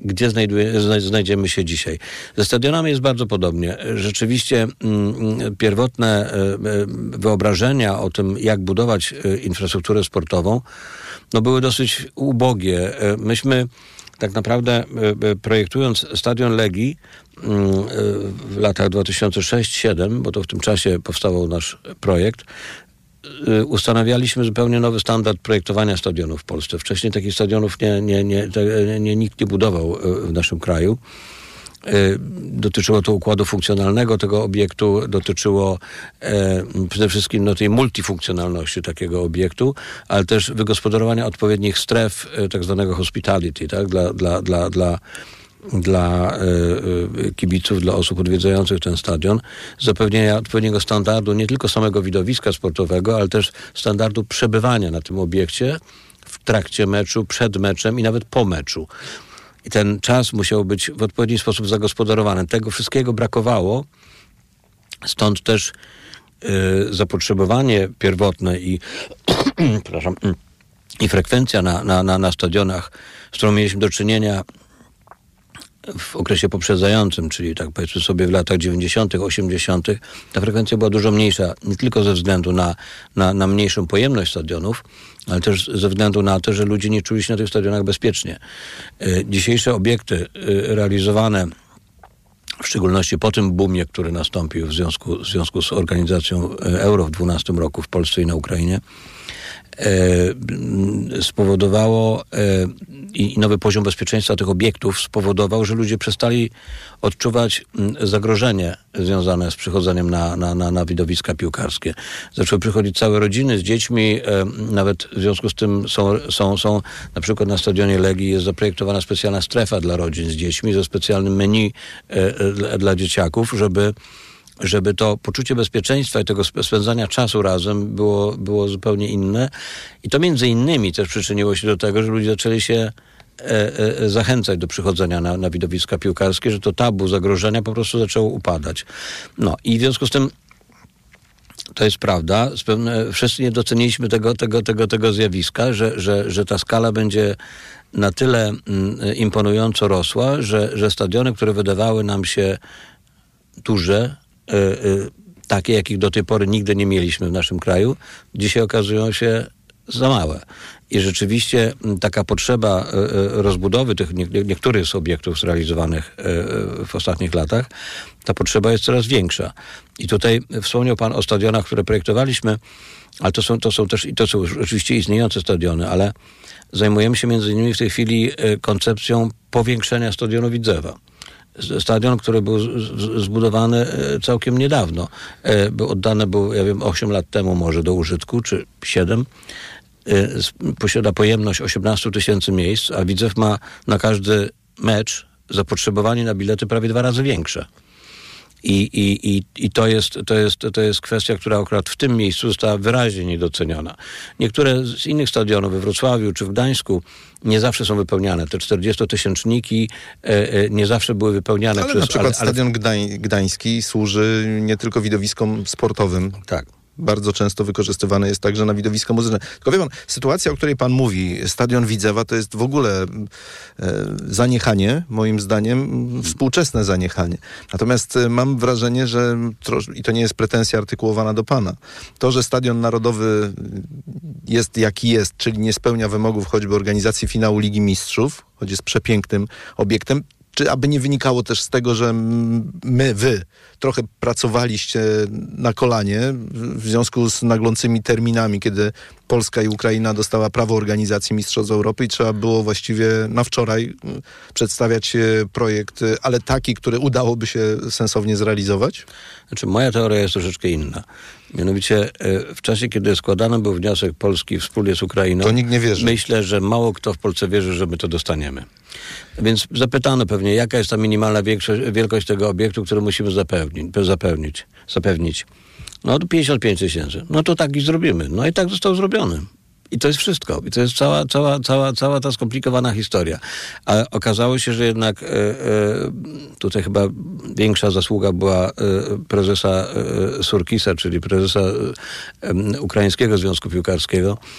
J: gdzie znajduje, znajdziemy się dzisiaj. Ze stadionami jest bardzo podobnie. Rzeczywiście mm, pierwotne y, wyobrażenia o tym, jak budować y, infrastrukturę sportową, no były dosyć ubogie. Myśmy tak naprawdę projektując stadion Legii w latach dwa tysiące szósty do dwa tysiące siódmego, bo to w tym czasie powstawał nasz projekt, ustanawialiśmy zupełnie nowy standard projektowania stadionów w Polsce. Wcześniej takich stadionów nie, nie, nie, nie, nikt nie budował w naszym kraju. Dotyczyło to układu funkcjonalnego tego obiektu, dotyczyło e, przede wszystkim no, tej multifunkcjonalności takiego obiektu, ale też wygospodarowania odpowiednich stref e, tak zwanego hospitality, tak, dla, dla, dla, dla, dla e, kibiców, dla osób odwiedzających ten stadion, zapewnienia odpowiedniego standardu nie tylko samego widowiska sportowego, ale też standardu przebywania na tym obiekcie w trakcie meczu, przed meczem i nawet po meczu. I ten czas musiał być w odpowiedni sposób zagospodarowany. Tego wszystkiego brakowało, stąd też y, zapotrzebowanie pierwotne i, przepraszam, i frekwencja na, na, na, na stadionach, z którą mieliśmy do czynienia w okresie poprzedzającym, czyli tak powiedzmy sobie w latach dziewięćdziesiątych, osiemdziesiątych, ta frekwencja była dużo mniejsza, nie tylko ze względu na, na, na mniejszą pojemność stadionów, ale też ze względu na to, że ludzie nie czuli się na tych stadionach bezpiecznie. Dzisiejsze obiekty realizowane, w szczególności po tym boomie, który nastąpił w związku, w związku z organizacją Euro w dwunastym roku w Polsce i na Ukrainie, spowodowało i nowy poziom bezpieczeństwa tych obiektów spowodował, że ludzie przestali odczuwać zagrożenie związane z przychodzeniem na, na, na, na widowiska piłkarskie. Zaczęły przychodzić całe rodziny z dziećmi, nawet w związku z tym są, są, są na przykład na stadionie Legii jest zaprojektowana specjalna strefa dla rodzin z dziećmi ze specjalnym menu dla, dla dzieciaków, żeby żeby to poczucie bezpieczeństwa i tego spędzania czasu razem było, było zupełnie inne. I to między innymi też przyczyniło się do tego, że ludzie zaczęli się e, e, zachęcać do przychodzenia na, na widowiska piłkarskie, że to tabu zagrożenia po prostu zaczęło upadać. No i w związku z tym to jest prawda. Pewne, wszyscy nie doceniliśmy tego, tego, tego, tego zjawiska, że, że, że ta skala będzie na tyle mm, imponująco rosła, że, że stadiony, które wydawały nam się duże, y, y, takie, jakich do tej pory nigdy nie mieliśmy w naszym kraju, dzisiaj okazują się za małe. I rzeczywiście taka potrzeba y, rozbudowy tych nie, niektórych z obiektów zrealizowanych y, w ostatnich latach, ta potrzeba jest coraz większa. I tutaj wspomniał Pan o stadionach, które projektowaliśmy, ale to są, to są też, i to są oczywiście istniejące stadiony, ale zajmujemy się między innymi w tej chwili y, koncepcją powiększenia stadionu Widzewa. Stadion, który był zbudowany całkiem niedawno. Był oddany był, ja wiem, osiem lat temu może do użytku, czy siedem. Posiada pojemność osiemnaście tysięcy miejsc, a Widzew ma na każdy mecz zapotrzebowanie na bilety prawie dwa razy większe. I, i, i, i to, jest, to, jest, to jest kwestia, która akurat w tym miejscu została wyraźnie niedoceniona. Niektóre z innych stadionów we Wrocławiu czy w Gdańsku nie zawsze są wypełniane. Te czterdziestotysięczniki e, e, nie zawsze były wypełniane.
C: Ale
J: przez,
C: na przykład
J: ale, ale...
C: stadion Gdań, gdański służy nie tylko widowiskom sportowym.
J: Tak.
C: Bardzo często wykorzystywany jest także na widowiska muzyczne. Tylko wie pan, sytuacja, o której pan mówi, stadion Widzewa, to jest w ogóle e, zaniechanie, moim zdaniem, współczesne zaniechanie. Natomiast e, mam wrażenie, że, tro- i to nie jest pretensja artykułowana do pana, to, że stadion narodowy jest jaki jest, czyli nie spełnia wymogów choćby organizacji finału Ligi Mistrzów, choć jest przepięknym obiektem, czy aby nie wynikało też z tego, że my, wy trochę pracowaliście na kolanie w związku z naglącymi terminami, kiedy Polska i Ukraina dostała prawo organizacji Mistrzostw Europy i trzeba było właściwie na wczoraj przedstawiać projekt, ale taki, który udałoby się sensownie zrealizować?
J: Znaczy, moja teoria jest troszeczkę inna. Mianowicie w czasie, kiedy składany był wniosek Polski wspólnie z Ukrainą,
C: to nikt nie wierzy.
J: Myślę, że mało kto w Polsce wierzy, że my to dostaniemy. Więc zapytano pewnie, jaka jest ta minimalna wielkość tego obiektu, który musimy zapewnić, zapewnić, zapewnić. No to pięćdziesiąt pięć tysięcy. No to tak i zrobimy. No i tak został zrobiony. I to jest wszystko. I to jest cała, cała, cała, cała ta skomplikowana historia. A okazało się, że jednak e, e, tutaj chyba większa zasługa była e, prezesa e, Surkisa, czyli prezesa e, Ukraińskiego Związku Piłkarskiego,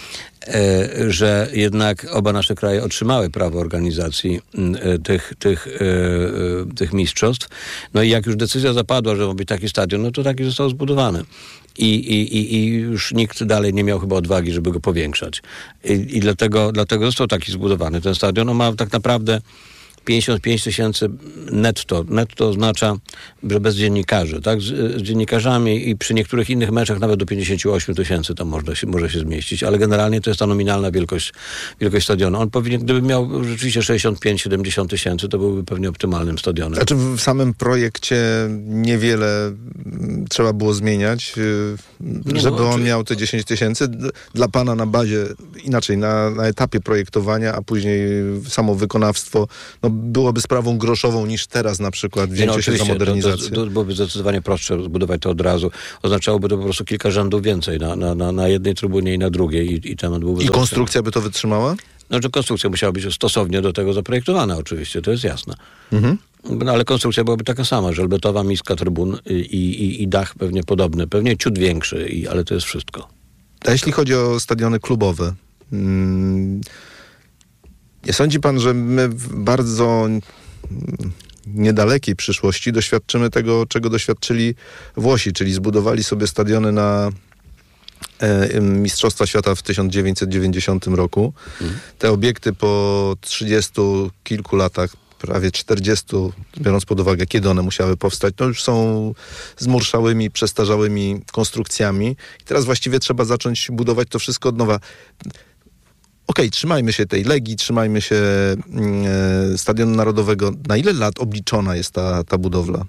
J: że jednak oba nasze kraje otrzymały prawo organizacji tych, tych, tych mistrzostw. No i jak już decyzja zapadła, że ma być taki stadion, no to taki został zbudowany. I, i, i już nikt dalej nie miał chyba odwagi, żeby go powiększać. I, i dlatego, dlatego został taki zbudowany ten stadion. On ma tak naprawdę pięćdziesiąt pięć tysięcy netto. Netto oznacza, że bez dziennikarzy, tak? Z, z dziennikarzami i przy niektórych innych meczach nawet do pięćdziesiąt osiem tysięcy tam można się, może się zmieścić, ale generalnie to jest ta nominalna wielkość, wielkość stadionu. On powinien, gdyby miał rzeczywiście sześćdziesiąt pięć siedemdziesiąt tysięcy, to byłby pewnie optymalnym stadionem.
C: Znaczy w samym projekcie niewiele trzeba było zmieniać,
J: Nie
C: żeby
J: no,
C: on
J: czy...
C: miał te dziesięć tysięcy. Dla pana na bazie, inaczej, na, na etapie projektowania, a później samo wykonawstwo, no byłoby sprawą groszową niż teraz na przykład wzięcie
J: no,
C: się za modernizację.
J: To, to, to byłoby zdecydowanie prostsze zbudować to od razu. Oznaczałoby to po prostu kilka rzędów więcej na, na, na, na jednej trybunie i na drugiej i, i temat byłby...
C: I konstrukcja by to wytrzymała?
J: No, że konstrukcja musiała być stosownie do tego zaprojektowana oczywiście, to jest jasne.
C: Mhm.
J: No, ale konstrukcja byłaby taka sama, żelbetowa miska trybun i, i, i dach pewnie podobny, pewnie ciut większy, i, ale to jest wszystko.
C: A jeśli chodzi o stadiony klubowe, hmm, nie sądzi pan, że my w bardzo niedalekiej przyszłości doświadczymy tego, czego doświadczyli Włosi, czyli zbudowali sobie stadiony na e, Mistrzostwa Świata w tysiąc dziewięćset dziewięćdziesiątym roku. Mhm. Te obiekty po trzydziestu kilku latach, prawie czterdziestu, biorąc pod uwagę, kiedy one musiały powstać, no już są zmurszałymi, przestarzałymi konstrukcjami. I teraz właściwie trzeba zacząć budować to wszystko od nowa. Okej, okay, trzymajmy się tej Legii, trzymajmy się e, Stadionu Narodowego. Na ile lat obliczona jest ta, ta budowla?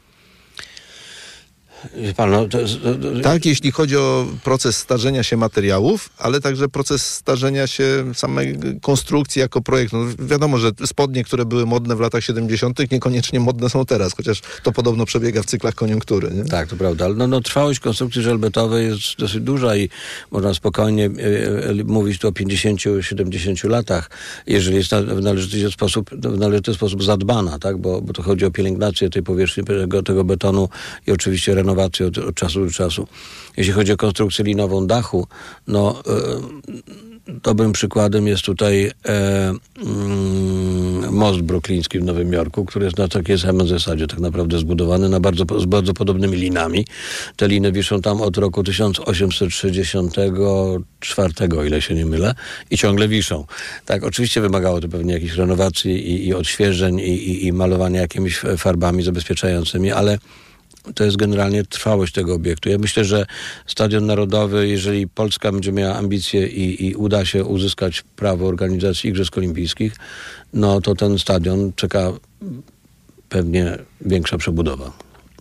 J: Pan, no, to, to, to...
C: Tak, jeśli chodzi o proces starzenia się materiałów, ale także proces starzenia się samej konstrukcji jako projekt. No, wiadomo, że spodnie, które były modne w latach siedemdziesiątych niekoniecznie modne są teraz, chociaż to podobno przebiega w cyklach koniunktury. Nie?
J: Tak, to prawda, ale no, no, trwałość konstrukcji żelbetowej jest dosyć duża i można spokojnie e, e, mówić tu o pięćdziesięciu siedemdziesięciu latach, jeżeli jest na, w, należyty sposób, w należyty sposób zadbana, tak? bo, bo to chodzi o pielęgnację tej powierzchni, tego, tego betonu i oczywiście renowację Od, od czasu do czasu. Jeśli chodzi o konstrukcję linową dachu, no e, dobrym przykładem jest tutaj e, mm, most brukliński w Nowym Jorku, który jest na takiej samej zasadzie tak naprawdę zbudowany na bardzo, z bardzo podobnymi linami. Te liny wiszą tam od roku tysiąc osiemset sześćdziesiątego czwartego, o ile się nie mylę, i ciągle wiszą. Tak, oczywiście wymagało to pewnie jakichś renowacji i, i odświeżeń i, i, i malowania jakimiś farbami zabezpieczającymi, ale to jest generalnie trwałość tego obiektu. Ja myślę, że Stadion Narodowy, jeżeli Polska będzie miała ambicje i, i uda się uzyskać prawo organizacji Igrzysk Olimpijskich, no to ten stadion czeka pewnie większa przebudowa.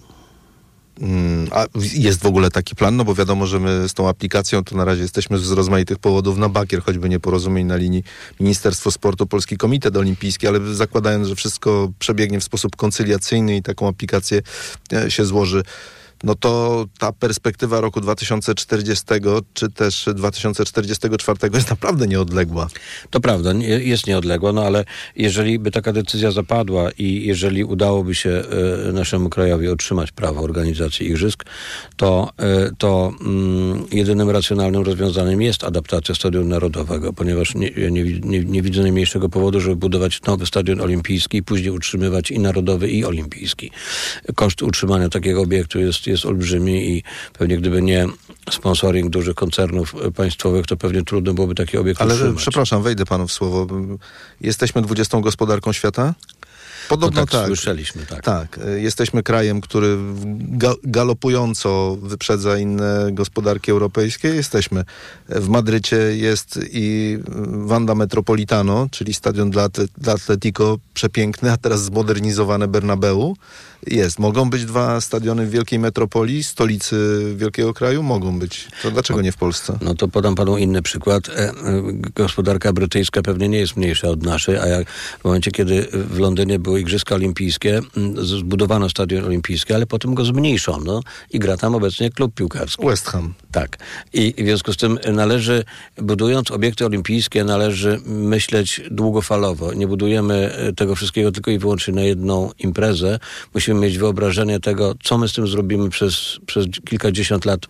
C: A jest w ogóle taki plan? No bo wiadomo, że my z tą aplikacją to na razie jesteśmy z rozmaitych powodów na bakier, choćby nieporozumień na linii Ministerstwo Sportu, Polski Komitet Olimpijski, ale zakładając, że wszystko przebiegnie w sposób koncyliacyjny i taką aplikację się złoży, no to ta perspektywa roku dwa tysiące czterdziestego czy też dwa tysiące czterdziestego czwartego jest naprawdę nieodległa.
J: To prawda, jest nieodległa, no ale jeżeli by taka decyzja zapadła i jeżeli udałoby się y, naszemu krajowi otrzymać prawo organizacji igrzysk, to, y, to y, jedynym racjonalnym rozwiązaniem jest adaptacja Stadionu Narodowego, ponieważ nie, nie, nie, nie widzę najmniejszego powodu, żeby budować nowy stadion olimpijski i później utrzymywać i narodowy, i olimpijski. Koszt utrzymania takiego obiektu jest jest olbrzymi i pewnie gdyby nie sponsoring dużych koncernów państwowych, to pewnie trudno byłoby taki obiekt
C: Ale
J: utrzymać.
C: Przepraszam, wejdę panu w słowo. Jesteśmy dwudziestą gospodarką świata? Podobno
J: tak,
C: tak.
J: Słyszeliśmy, tak.
C: Tak. Jesteśmy krajem, który ga- galopująco wyprzedza inne gospodarki europejskie. Jesteśmy. W Madrycie jest i Wanda Metropolitano, czyli stadion dla, atle- dla Atletico, przepiękny, a teraz zmodernizowane Bernabeu. Jest. Mogą być dwa stadiony w wielkiej metropolii, stolicy wielkiego kraju? Mogą być. To dlaczego nie w Polsce?
J: No to podam panu inny przykład. E, e, gospodarka brytyjska pewnie nie jest mniejsza od naszej, a jak w momencie, kiedy w Londynie były Igrzyska Olimpijskie, zbudowano stadion olimpijski, ale potem go zmniejszono i gra tam obecnie klub piłkarski.
C: West Ham.
J: Tak. I w związku z tym należy, budując obiekty olimpijskie, należy myśleć długofalowo. Nie budujemy tego wszystkiego tylko i wyłącznie na jedną imprezę. Musimy mieć wyobrażenie tego, co my z tym zrobimy przez, przez kilkadziesiąt lat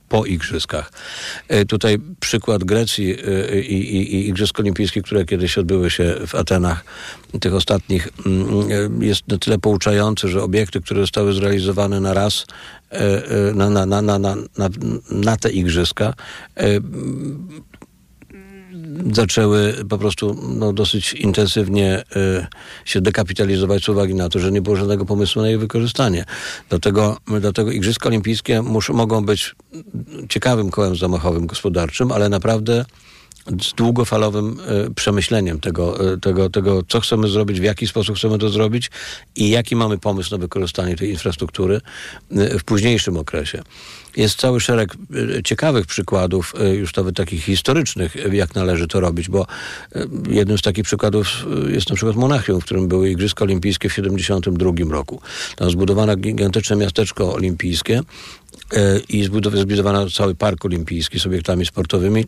J: po igrzyskach. Tutaj przykład Grecji i, i, i Igrzysk Olimpijskich, które kiedyś odbyły się w Atenach, tych ostatnich, jest na tyle pouczający, że obiekty, które zostały zrealizowane na raz na, na, na, na, na, na, na te igrzyska, zaczęły po prostu no, dosyć intensywnie y, się dekapitalizować z uwagi na to, że nie było żadnego pomysłu na jej wykorzystanie. Dlatego, dlatego Igrzyska Olimpijskie muszą, mogą być ciekawym kołem zamachowym gospodarczym, ale naprawdę z długofalowym y, przemyśleniem tego, y, tego, tego, co chcemy zrobić, w jaki sposób chcemy to zrobić i jaki mamy pomysł na wykorzystanie tej infrastruktury y, w późniejszym okresie. Jest cały szereg y, ciekawych przykładów, y, już nawet takich historycznych, y, jak należy to robić, bo y, jednym z takich przykładów y, jest na przykład Monachium, w którym były Igrzyska Olimpijskie w siedemdziesiątym drugim roku. Tam zbudowano gigantyczne miasteczko olimpijskie y, i zbudowano cały park olimpijski z obiektami sportowymi.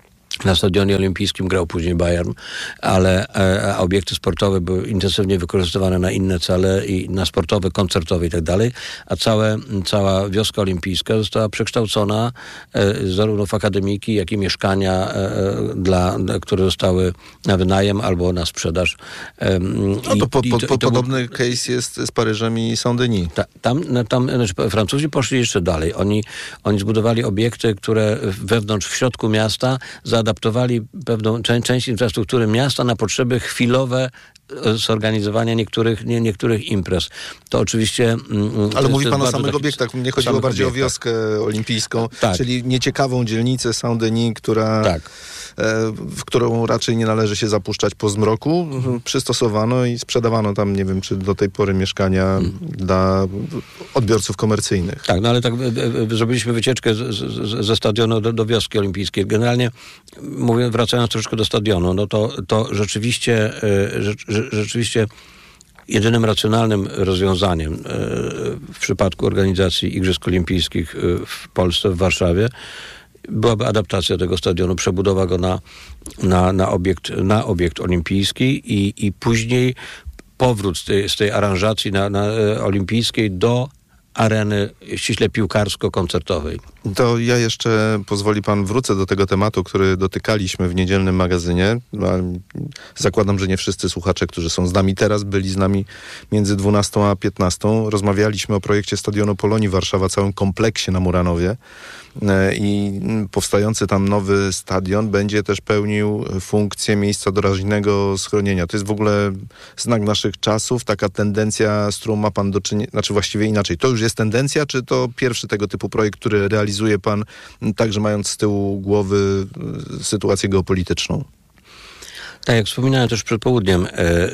J: Na stadionie olimpijskim grał później Bayern, ale e, obiekty sportowe były intensywnie wykorzystywane na inne cele i na sportowe, koncertowe i tak dalej, a całe, cała wioska olimpijska została przekształcona e, zarówno w akademiki, jak i mieszkania, e, dla, które zostały na wynajem albo na sprzedaż. E,
C: no to, po, po, po, to podobny był... case jest z Paryżem i Saint-Denis.
J: Ta, tam, tam znaczy, Francuzi poszli jeszcze dalej. Oni, oni zbudowali obiekty, które wewnątrz, w środku miasta zaadaptowali pewną część, część infrastruktury miasta na potrzeby chwilowe zorganizowania niektórych, nie, niektórych imprez. To oczywiście...
C: Ale
J: to
C: mówi pan o samych
J: taki,
C: obiektach. Mnie chodziło bardziej obiektach. o wioskę olimpijską, tak. Czyli nieciekawą dzielnicę Saint-Denis, która, tak. e, w którą raczej nie należy się zapuszczać po zmroku. Mhm. Przystosowano i sprzedawano tam, nie wiem, czy do tej pory mieszkania mhm. dla odbiorców komercyjnych.
J: Tak, no ale tak zrobiliśmy wycieczkę z, z, ze stadionu do, do wioski olimpijskiej. Generalnie, mówię, wracając troszkę do stadionu, no to, to rzeczywiście, e, rzecz, rzeczywiście jedynym racjonalnym rozwiązaniem e, w przypadku organizacji Igrzysk Olimpijskich w Polsce, w Warszawie, byłaby adaptacja tego stadionu, przebudowa go na, na, na, obiekt, na obiekt olimpijski i, i później powrót z tej, z tej aranżacji na, na, e, olimpijskiej do areny ściśle piłkarsko-koncertowej.
C: To ja jeszcze, pozwoli pan, wrócę do tego tematu, który dotykaliśmy w niedzielnym magazynie. Zakładam, że nie wszyscy słuchacze, którzy są z nami teraz, byli z nami między dwunastą a piętnastą. Rozmawialiśmy o projekcie Stadionu Polonii Warszawa, całym kompleksie na Muranowie. I powstający tam nowy stadion będzie też pełnił funkcję miejsca doraźnego schronienia. To jest w ogóle znak naszych czasów, taka tendencja, z którą ma pan do czynienia, znaczy właściwie inaczej. To już jest tendencja, czy to pierwszy tego typu projekt, który realizuje pan, także mając z tyłu głowy sytuację geopolityczną?
J: Tak, jak wspominałem też przed południem, e, e,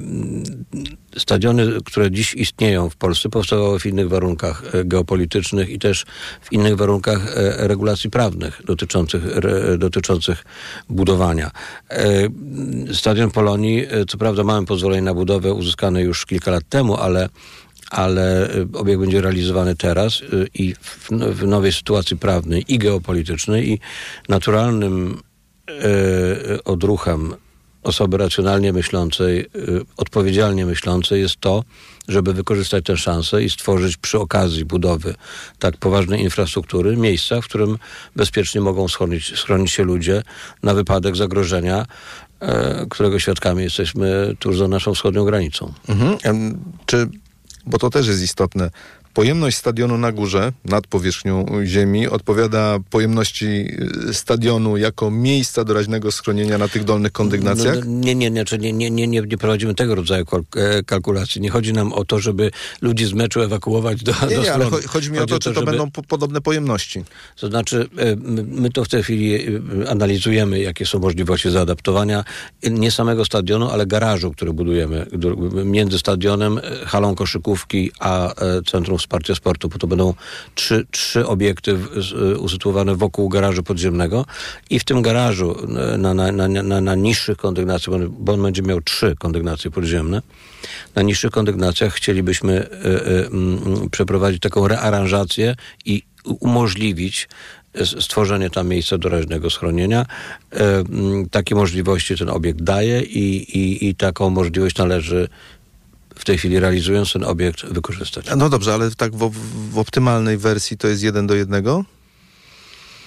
J: stadiony, które dziś istnieją w Polsce, powstawały w innych warunkach geopolitycznych i też w innych warunkach e, regulacji prawnych dotyczących, re, dotyczących budowania. E, Stadion Polonii, e, co prawda mamy pozwolenie na budowę uzyskane już kilka lat temu, ale ale obiekt będzie realizowany teraz i w, w nowej sytuacji prawnej i geopolitycznej i naturalnym e, odruchem osoby racjonalnie myślącej, y, odpowiedzialnie myślącej jest to, żeby wykorzystać tę szansę i stworzyć przy okazji budowy tak poważnej infrastruktury miejsca, w którym bezpiecznie mogą schronić, schronić się ludzie na wypadek zagrożenia, y, którego świadkami jesteśmy tuż za naszą wschodnią granicą.
C: Mhm. Czy, bo to też jest istotne, pojemność stadionu na górze, nad powierzchnią ziemi, odpowiada pojemności stadionu jako miejsca doraźnego schronienia na tych dolnych kondygnacjach?
J: No, nie, nie, nie, nie, nie, nie, nie, nie prowadzimy tego rodzaju kalkulacji. Nie chodzi nam o to, żeby ludzi z meczu ewakuować do
C: Nie,
J: do
C: nie, ale chodzi mi chodzi o to, czy to, to żeby... będą po, podobne pojemności.
J: To znaczy, my to w tej chwili analizujemy, jakie są możliwości zaadaptowania nie samego stadionu, ale garażu, który budujemy między stadionem, halą koszykówki, a Centrum Wsparcia Sportu, bo to będą trzy, trzy obiekty w, z, usytuowane wokół garażu podziemnego i w tym garażu na, na, na, na, na niższych kondygnacjach, bo on będzie miał trzy kondygnacje podziemne, na niższych kondygnacjach chcielibyśmy y, y, y, przeprowadzić taką rearanżację i umożliwić stworzenie tam miejsca doraźnego schronienia. Y, y, takie możliwości ten obiekt daje i, i, i taką możliwość należy w tej chwili, realizując ten obiekt, wykorzystać.
C: No dobrze, ale tak w, w optymalnej wersji to jest jeden do jednego?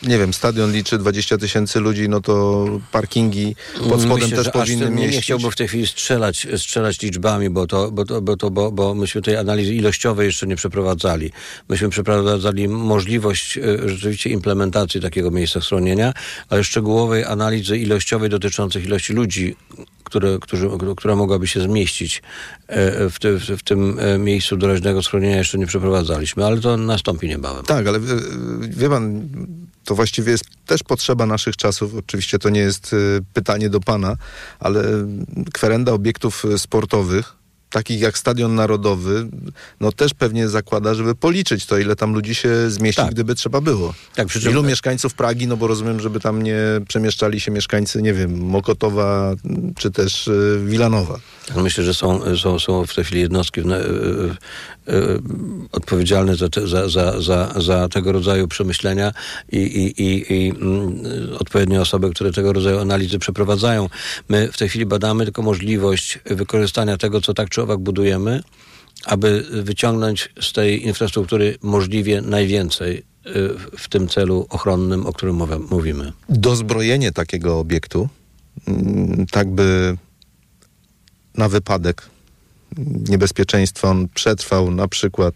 C: nie wiem, stadion liczy dwadzieścia tysięcy ludzi, no to parkingi pod spodem
J: Myślę,
C: też
J: że
C: powinny
J: aż
C: mieścić.
J: Nie chciałbym w tej chwili strzelać, strzelać liczbami, bo to, bo, to, bo, to, bo, bo myśmy tej analizy ilościowej jeszcze nie przeprowadzali. Myśmy przeprowadzali możliwość e, rzeczywiście implementacji takiego miejsca schronienia, ale szczegółowej analizy ilościowej dotyczących ilości ludzi, które, którzy, która mogłaby się zmieścić e, w, ty, w, w tym e, miejscu doraźnego schronienia jeszcze nie przeprowadzaliśmy, ale to nastąpi niebawem.
C: Tak, ale wie pan, to właściwie jest też potrzeba naszych czasów. Oczywiście to nie jest pytanie do pana, ale kwerenda obiektów sportowych, takich jak Stadion Narodowy, no też pewnie zakłada, żeby policzyć to, ile tam ludzi się zmieści, tak. gdyby trzeba było.
J: Tak, przy czym...
C: Ilu mieszkańców Pragi, no bo rozumiem, żeby tam nie przemieszczali się mieszkańcy, nie wiem, Mokotowa czy też y, Wilanowa.
J: Myślę, że są, są, są w tej chwili jednostki y, y, y, odpowiedzialne za, te, za, za, za, za tego rodzaju przemyślenia i, i, i, i y, odpowiednie osoby, które tego rodzaju analizy przeprowadzają. My w tej chwili badamy tylko możliwość wykorzystania tego, co tak czy owak budujemy, aby wyciągnąć z tej infrastruktury możliwie najwięcej w tym celu ochronnym, o którym mówimy.
C: Dozbrojenie takiego obiektu, tak by na wypadek niebezpieczeństwa on przetrwał na przykład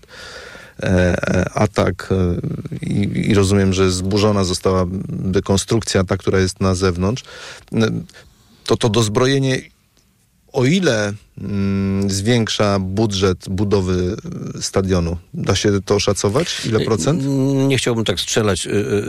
C: e, atak e, i, i rozumiem, że zburzona zostałaby konstrukcja ta, która jest na zewnątrz, to to dozbrojenie, o ile mm, zwiększa budżet budowy stadionu? Da się to oszacować? Ile procent?
J: Nie chciałbym tak strzelać y,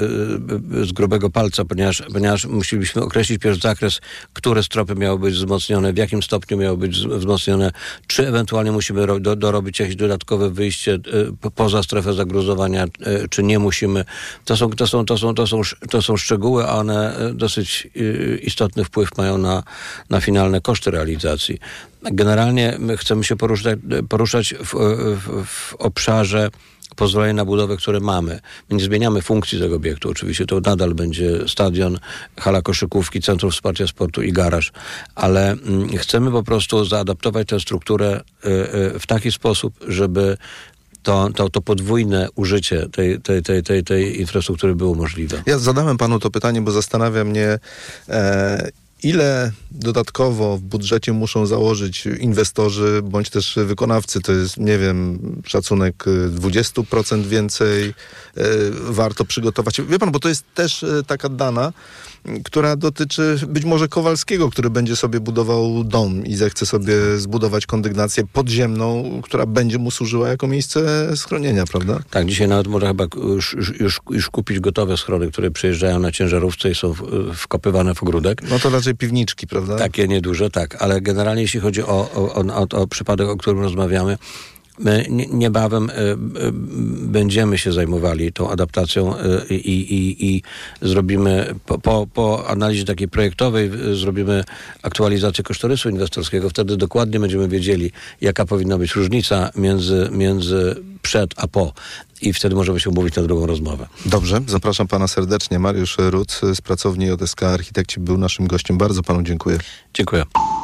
J: y, y, z grubego palca, ponieważ, ponieważ musielibyśmy określić pierwszy zakres, które stropy miały być wzmocnione, w jakim stopniu miały być wzmocnione, czy ewentualnie musimy ro, do, dorobić jakieś dodatkowe wyjście y, poza strefę zagruzowania, y, czy nie musimy. To są, to są, to są, to są, to są szczegóły, a one dosyć y, istotny wpływ mają na, na finalne koszty realizacji. Generalnie my chcemy się poruszać, poruszać w, w, w obszarze pozwoleń na budowę, które mamy. My nie zmieniamy funkcji tego obiektu. Oczywiście to nadal będzie stadion, hala koszykówki, centrum wsparcia sportu i garaż, ale mm, chcemy po prostu zaadaptować tę strukturę y, y, w taki sposób, żeby To, to, to podwójne użycie tej, tej, tej, tej, tej infrastruktury było możliwe.
C: Ja zadałem panu to pytanie, bo zastanawia mnie, e, ile dodatkowo w budżecie muszą założyć inwestorzy bądź też wykonawcy. To jest, nie wiem, szacunek dwadzieścia procent więcej e, warto przygotować. Wie pan, bo to jest też e, taka dana, która dotyczy być może Kowalskiego, który będzie sobie budował dom i zechce sobie zbudować kondygnację podziemną, która będzie mu służyła jako miejsce schronienia, prawda?
J: Tak, dzisiaj nawet można chyba już, już, już kupić gotowe schrony, które przyjeżdżają na ciężarówce i są w, wkopywane w ogródek.
C: No to raczej piwniczki, prawda?
J: Takie nieduże, tak, ale generalnie jeśli chodzi o, o, o, o przypadek, o którym rozmawiamy, my niebawem y, y, będziemy się zajmowali tą adaptacją y, i, i, i zrobimy po, po, po analizie takiej projektowej y, zrobimy aktualizację kosztorysu inwestorskiego. Wtedy dokładnie będziemy wiedzieli, jaka powinna być różnica między, między przed a po. I wtedy możemy się umówić na drugą rozmowę.
C: Dobrze, zapraszam pana serdecznie. Mariusz Ruc z pracowni J S K Architekci był naszym gościem. Bardzo panu dziękuję.
J: Dziękuję.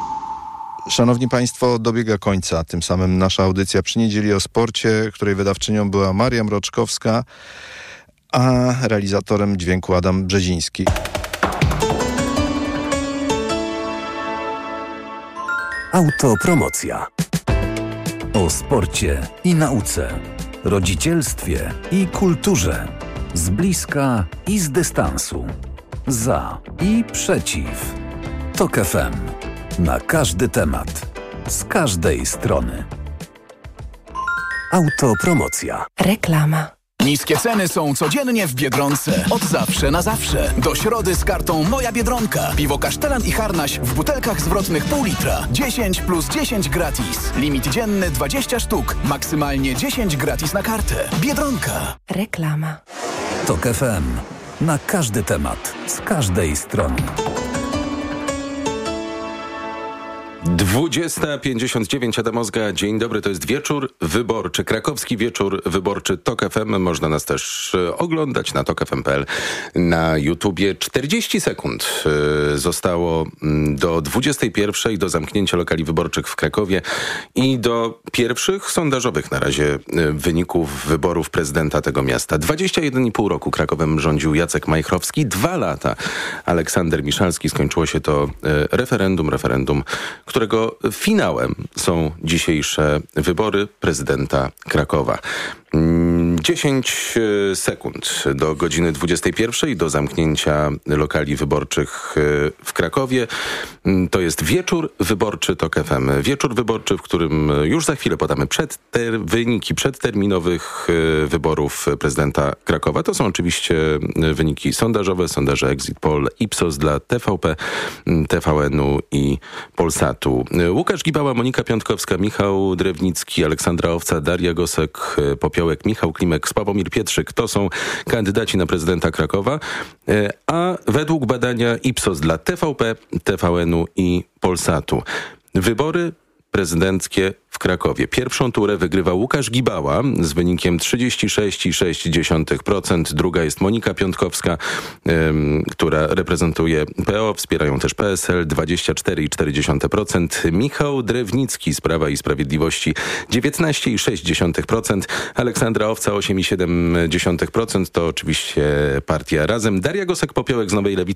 C: Szanowni Państwo, dobiega końca. Tym samym nasza audycja przy niedzieli o sporcie, której wydawczynią była Maria Mroczkowska, a realizatorem dźwięku Adam Brzeziński.
B: Autopromocja. O sporcie i nauce, rodzicielstwie i kulturze. Z bliska i z dystansu. Za i przeciw. Tok F M. Na każdy temat. Z każdej strony. Autopromocja.
G: Reklama.
F: Niskie ceny są codziennie w Biedronce. Od zawsze na zawsze. Do środy z kartą Moja Biedronka. Piwo Kasztelan i Harnaś w butelkach zwrotnych pół litra. dziesięć plus dziesięć gratis. Limit dzienny dwadzieścia sztuk. Maksymalnie dziesięć gratis na kartę. Biedronka.
G: Reklama.
B: Tok F M. Na każdy temat. Z każdej strony.
E: dwudziesta pięćdziesiąt dziewięć, Adam Ozga. Dzień dobry, to jest wieczór wyborczy, krakowski wieczór wyborczy TOK F M. Można nas też oglądać na tok f m kropka p l, na YouTubie. czterdzieści sekund zostało do dwudziestej pierwszej, do zamknięcia lokali wyborczych w Krakowie i do pierwszych sondażowych na razie wyników wyborów prezydenta tego miasta. dwadzieścia jeden i pół roku Krakowem rządził Jacek Majchrowski. Dwa lata Aleksander Miszalski. Skończyło się to referendum, referendum, którego finałem są dzisiejsze wybory prezydenta Krakowa. dziesięć sekund do godziny dwudziestej pierwszej, do zamknięcia lokali wyborczych w Krakowie. To jest wieczór wyborczy TOK F M. Wieczór wyborczy, w którym już za chwilę podamy przedter- wyniki przedterminowych wyborów prezydenta Krakowa. To są oczywiście wyniki sondażowe, sondaże Exit Poll, Ipsos dla T V P, T V N-u i Polsatu. Łukasz Gibała, Monika Piątkowska, Michał Drewnicki, Aleksandra Owca, Daria Gosek, Popiołek, Michał Klimek, Sławomir Pietrzyk. To są kandydaci na prezydenta Krakowa. A według badania Ipsos dla T V P, T V N-u i Polsatu wybory prezydenckie w Krakowie. Pierwszą turę wygrywa Łukasz Gibała z wynikiem trzydzieści sześć przecinek sześć procent. Druga jest Monika Piątkowska, ym, która reprezentuje P O. Wspierają też P S L, dwadzieścia cztery przecinek cztery procent. Michał Drewnicki z Prawa i Sprawiedliwości, dziewiętnaście przecinek sześć procent. Aleksandra Owca, osiem przecinek siedem procent. To oczywiście partia Razem. Daria Gosek-Popiołek z Nowej Lewicy,